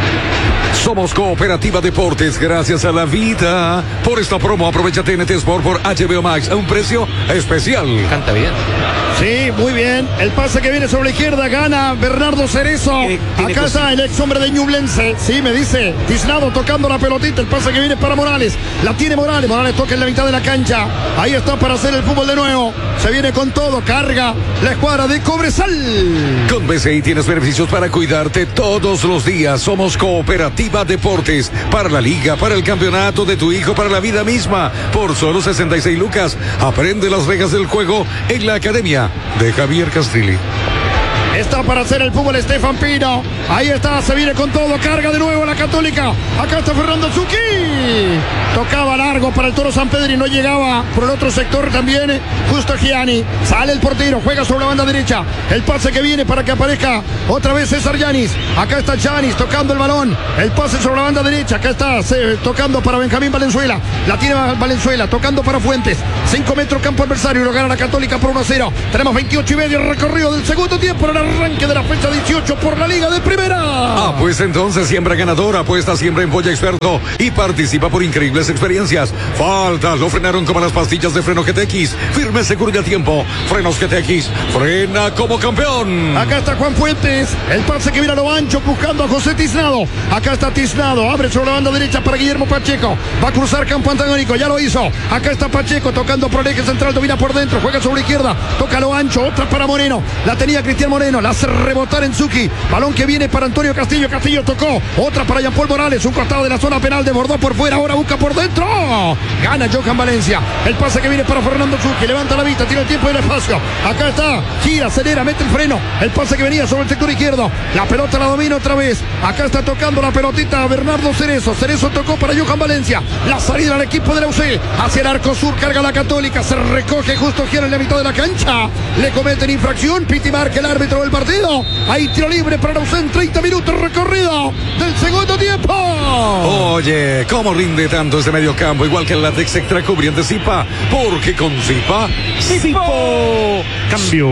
Somos Cooperativa Deportes, gracias a la vida. Por esta promo aprovecha TNT Sport por HBO Max a un precio especial. Canta bien. Sí, muy bien. El pase que viene sobre la izquierda, gana Bernardo Cerezo. Acá está el ex hombre de Ñublense. Sí, me dice Tiznado tocando la pelotita. El pase que viene para Morales. La tiene Morales. Morales toca en la mitad de la cancha. Ahí está para hacer el fútbol de nuevo. Se viene con todo. Carga la escuadra de Cobresal. Con BCI tienes beneficios para cuidarte todos los días. Somos Cooperativa Deportes. Para la liga, para el campeonato de tu hijo, para la vida misma. Por solo 66 lucas. Aprende las reglas del juego en la academia de Javier Castrilli. Está para hacer el fútbol Estefan Pino. Ahí está, se viene con todo. Carga de nuevo la Católica. Acá está Fernando Zucchi. Tocaba largo para el Toro San Pedro y no llegaba por el otro sector también. Justo Gianni. Sale el portero, juega sobre la banda derecha. El pase que viene para que aparezca otra vez César Yanis. Acá está Yanis tocando el balón. El pase sobre la banda derecha. Acá está tocando para Benjamín Valenzuela. La tiene Valenzuela, tocando para Fuentes. 5 metros campo adversario. Lo gana la Católica por 1-0. Tenemos 28 y medio recorrido del segundo tiempo. En el arranque de la fecha 18 por la Liga de Primera. Pues entonces siembra ganadora, apuesta siempre en Polla Experto y participa por increíbles experiencias. Falta, lo frenaron como las pastillas de freno GTX. Firme, seguro y a tiempo. Frenos GTX, frena como campeón. Acá está Juan Fuentes, el pase que viene a lo ancho buscando a José Tiznado. Acá está Tiznado, abre sobre la banda derecha para Guillermo Pacheco. Va a cruzar campo antagónico, ya lo hizo. Acá está Pacheco tocando por el eje central, domina por dentro, juega sobre la izquierda, toca a lo ancho, otra para Moreno. La tenía Cristian Moreno, la hace rebotar en Zucchi. Balón que viene para Antonio Castillo. Castillo tocó. Otra para Jean Paul Morales. Un costado de la zona penal. Desbordó por fuera. Ahora busca por dentro. Gana Johan Valencia. El pase que viene para Fernando Zucchi. Levanta la vista. Tiene el tiempo y el espacio. Acá está. Gira, acelera, mete el freno. El pase que venía sobre el sector izquierdo. La pelota la domina otra vez. Acá está tocando la pelotita a Bernardo Cerezo. Cerezo tocó para Johan Valencia. La salida al equipo de la UC. Hacia el arco sur. Carga la Católica. Se recoge justo gira en la mitad de la cancha. Le cometen infracción. Piti marca el árbitro del partido. Hay tiro libre para la UC en 30 minutos recorrido del segundo tiempo. Oye, ¿cómo rinde tanto ese medio campo? Igual que el látex extra cubriente Zipa. Porque con Zipa, ¡Zipo! Cambio.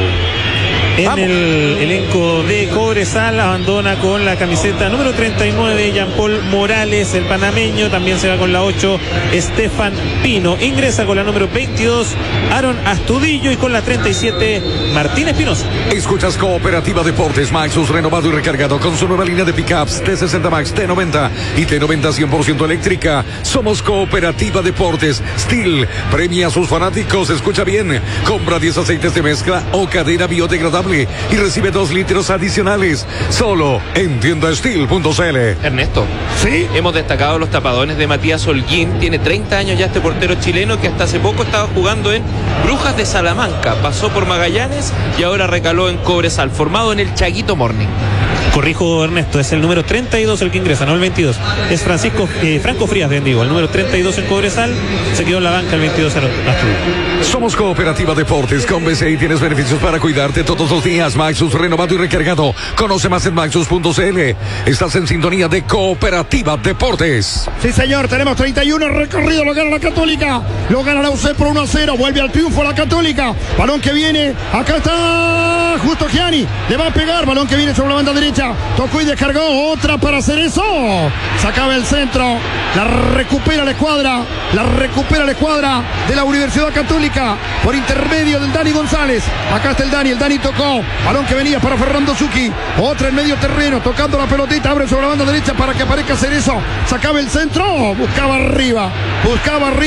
En el elenco de Cobresal abandona con la camiseta número 39 Jean Paul Morales, el panameño. También se va con la 8 Estefan Pino. Ingresa con la número 22 Aaron Astudillo y con la 37 Martín Espinosa. Escuchas Cooperativa Deportes. Maxus renovado y recargado con su nueva línea de pickups T60 Max, T90 y T90 100% eléctrica. Somos Cooperativa Deportes. Steel premia a sus fanáticos. Escucha bien. Compra 10 aceites de mezcla o cadena biodegradable y recibe 2 litros adicionales. Solo en tiendasteel.cl. Ernesto, ¿sí? Hemos destacado los tapadones de Matías Holguín. Tiene 30 años ya este portero chileno que hasta hace poco estaba jugando en Brujas de Salamanca. Pasó por Magallanes y ahora recaló en Cobresal, formado en el Chaguito Morning. Corrijo, Ernesto, es el número 32 el que ingresa, no el 22. Es Franco Frías, bien digo, el número 32 en Cobresal. Se quedó en la banca el 22 Astudillo. Somos Cooperativa Deportes. Con BCI tienes beneficios para cuidarte todos los días. Maxus renovado y recargado. Conoce más en maxus.cl. Estás en sintonía de Cooperativa Deportes. Sí, señor, tenemos 31 recorrido. Lo gana la Católica. Lo gana la UC por 1-0. Vuelve al triunfo la Católica. Balón que viene. Acá está justo Gianni. Le va a pegar. Balón que viene sobre la banda derecha. Tocó y descargó. Otra para hacer eso. Sacaba el centro. La recupera la escuadra. La recupera la escuadra de la Universidad Católica por intermedio del Dani González. Acá está el Dani tocó. Balón que venía para Fernando Zucchi. Otra en medio terreno. Tocando la pelotita. Abre sobre la banda derecha para que aparezca Cerezo. Sacaba el centro. Buscaba arriba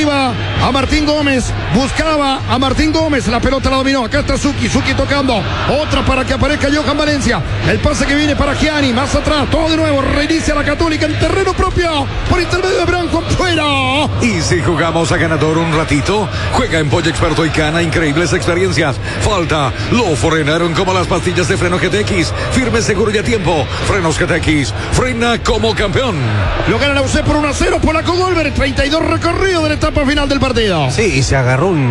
a Martín Gómez. La pelota la dominó. Acá está Zucchi tocando. Otra para que aparezca Johan Valencia. El pase que viene para Gianni. Más atrás, todo de nuevo. Reinicia la Católica en terreno propio. Por intermedio de Branco fuera. Y si jugamos a ganador un ratito, juega en Pollo Experto y gana increíbles experiencias. Falta, lo frenaron como las pastillas de freno GTX. Firme, seguro y a tiempo. Frenos GTX, frena como campeón. Lo gana la UC por 1-0. Polaco Golver, 32 recorridos de la etapa final del partido. Sí, y se agarró un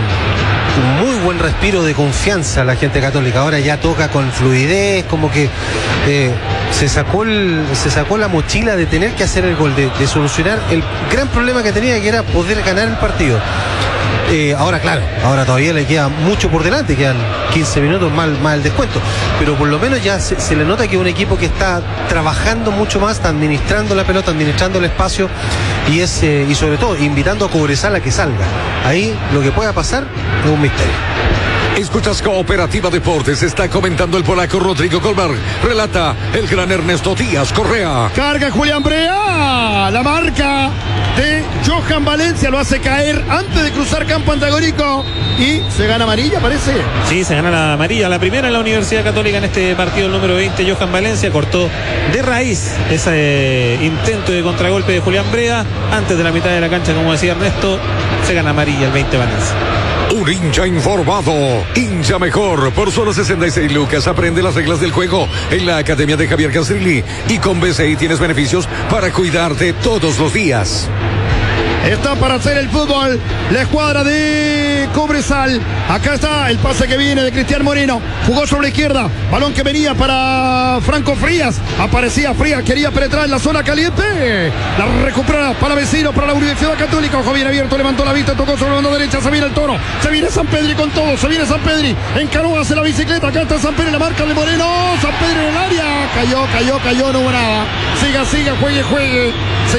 muy buen respiro de confianza la gente Católica. Ahora ya toca con fluidez, como que se sacó la mochila de tener que hacer el gol, de solucionar el gran problema que tenía, que era poder ganar el partido. Ahora claro, ahora todavía le queda mucho por delante, quedan 15 minutos más el descuento, pero por lo menos ya se le nota que es un equipo que está trabajando mucho más, está administrando la pelota, administrando el espacio y sobre todo invitando a Cobresal a que salga. Ahí lo que pueda pasar es un misterio. Escuchas Cooperativa Deportes, está comentando el polaco Rodrigo Goldberg, relata el gran Ernesto Díaz Correa. Carga Julián Brea, la marca de Johan Valencia lo hace caer antes de cruzar campo antagónico y se gana amarilla, parece. Sí, se gana la amarilla, la primera en la Universidad Católica en este partido, el número 20, Johan Valencia, cortó de raíz ese intento de contragolpe de Julián Brea antes de la mitad de la cancha, como decía Ernesto, se gana amarilla el 20 Valencia. Un hincha informado, hincha mejor, por solo 66 lucas. Aprende las reglas del juego en la Academia de Javier Castrilli y con BCI tienes beneficios para cuidarte todos los días. Está para hacer el fútbol la escuadra de Cobresal. Acá está el pase que viene de Cristian Moreno. Jugó sobre la izquierda. Balón que venía para Franco Frías. Aparecía Frías, quería penetrar en la zona caliente. La recupera para Vecino, para la Universidad Católica. Ojo bien abierto, levantó la vista, tocó sobre la banda derecha. Se viene el Toro. Se viene San Pedri con todo. Se viene San Pedri. Encaró, hace la bicicleta. Acá está San Pedri, la marca de Moreno. San Pedri en el área. Cayó, no hubo nada. Siga, juegue.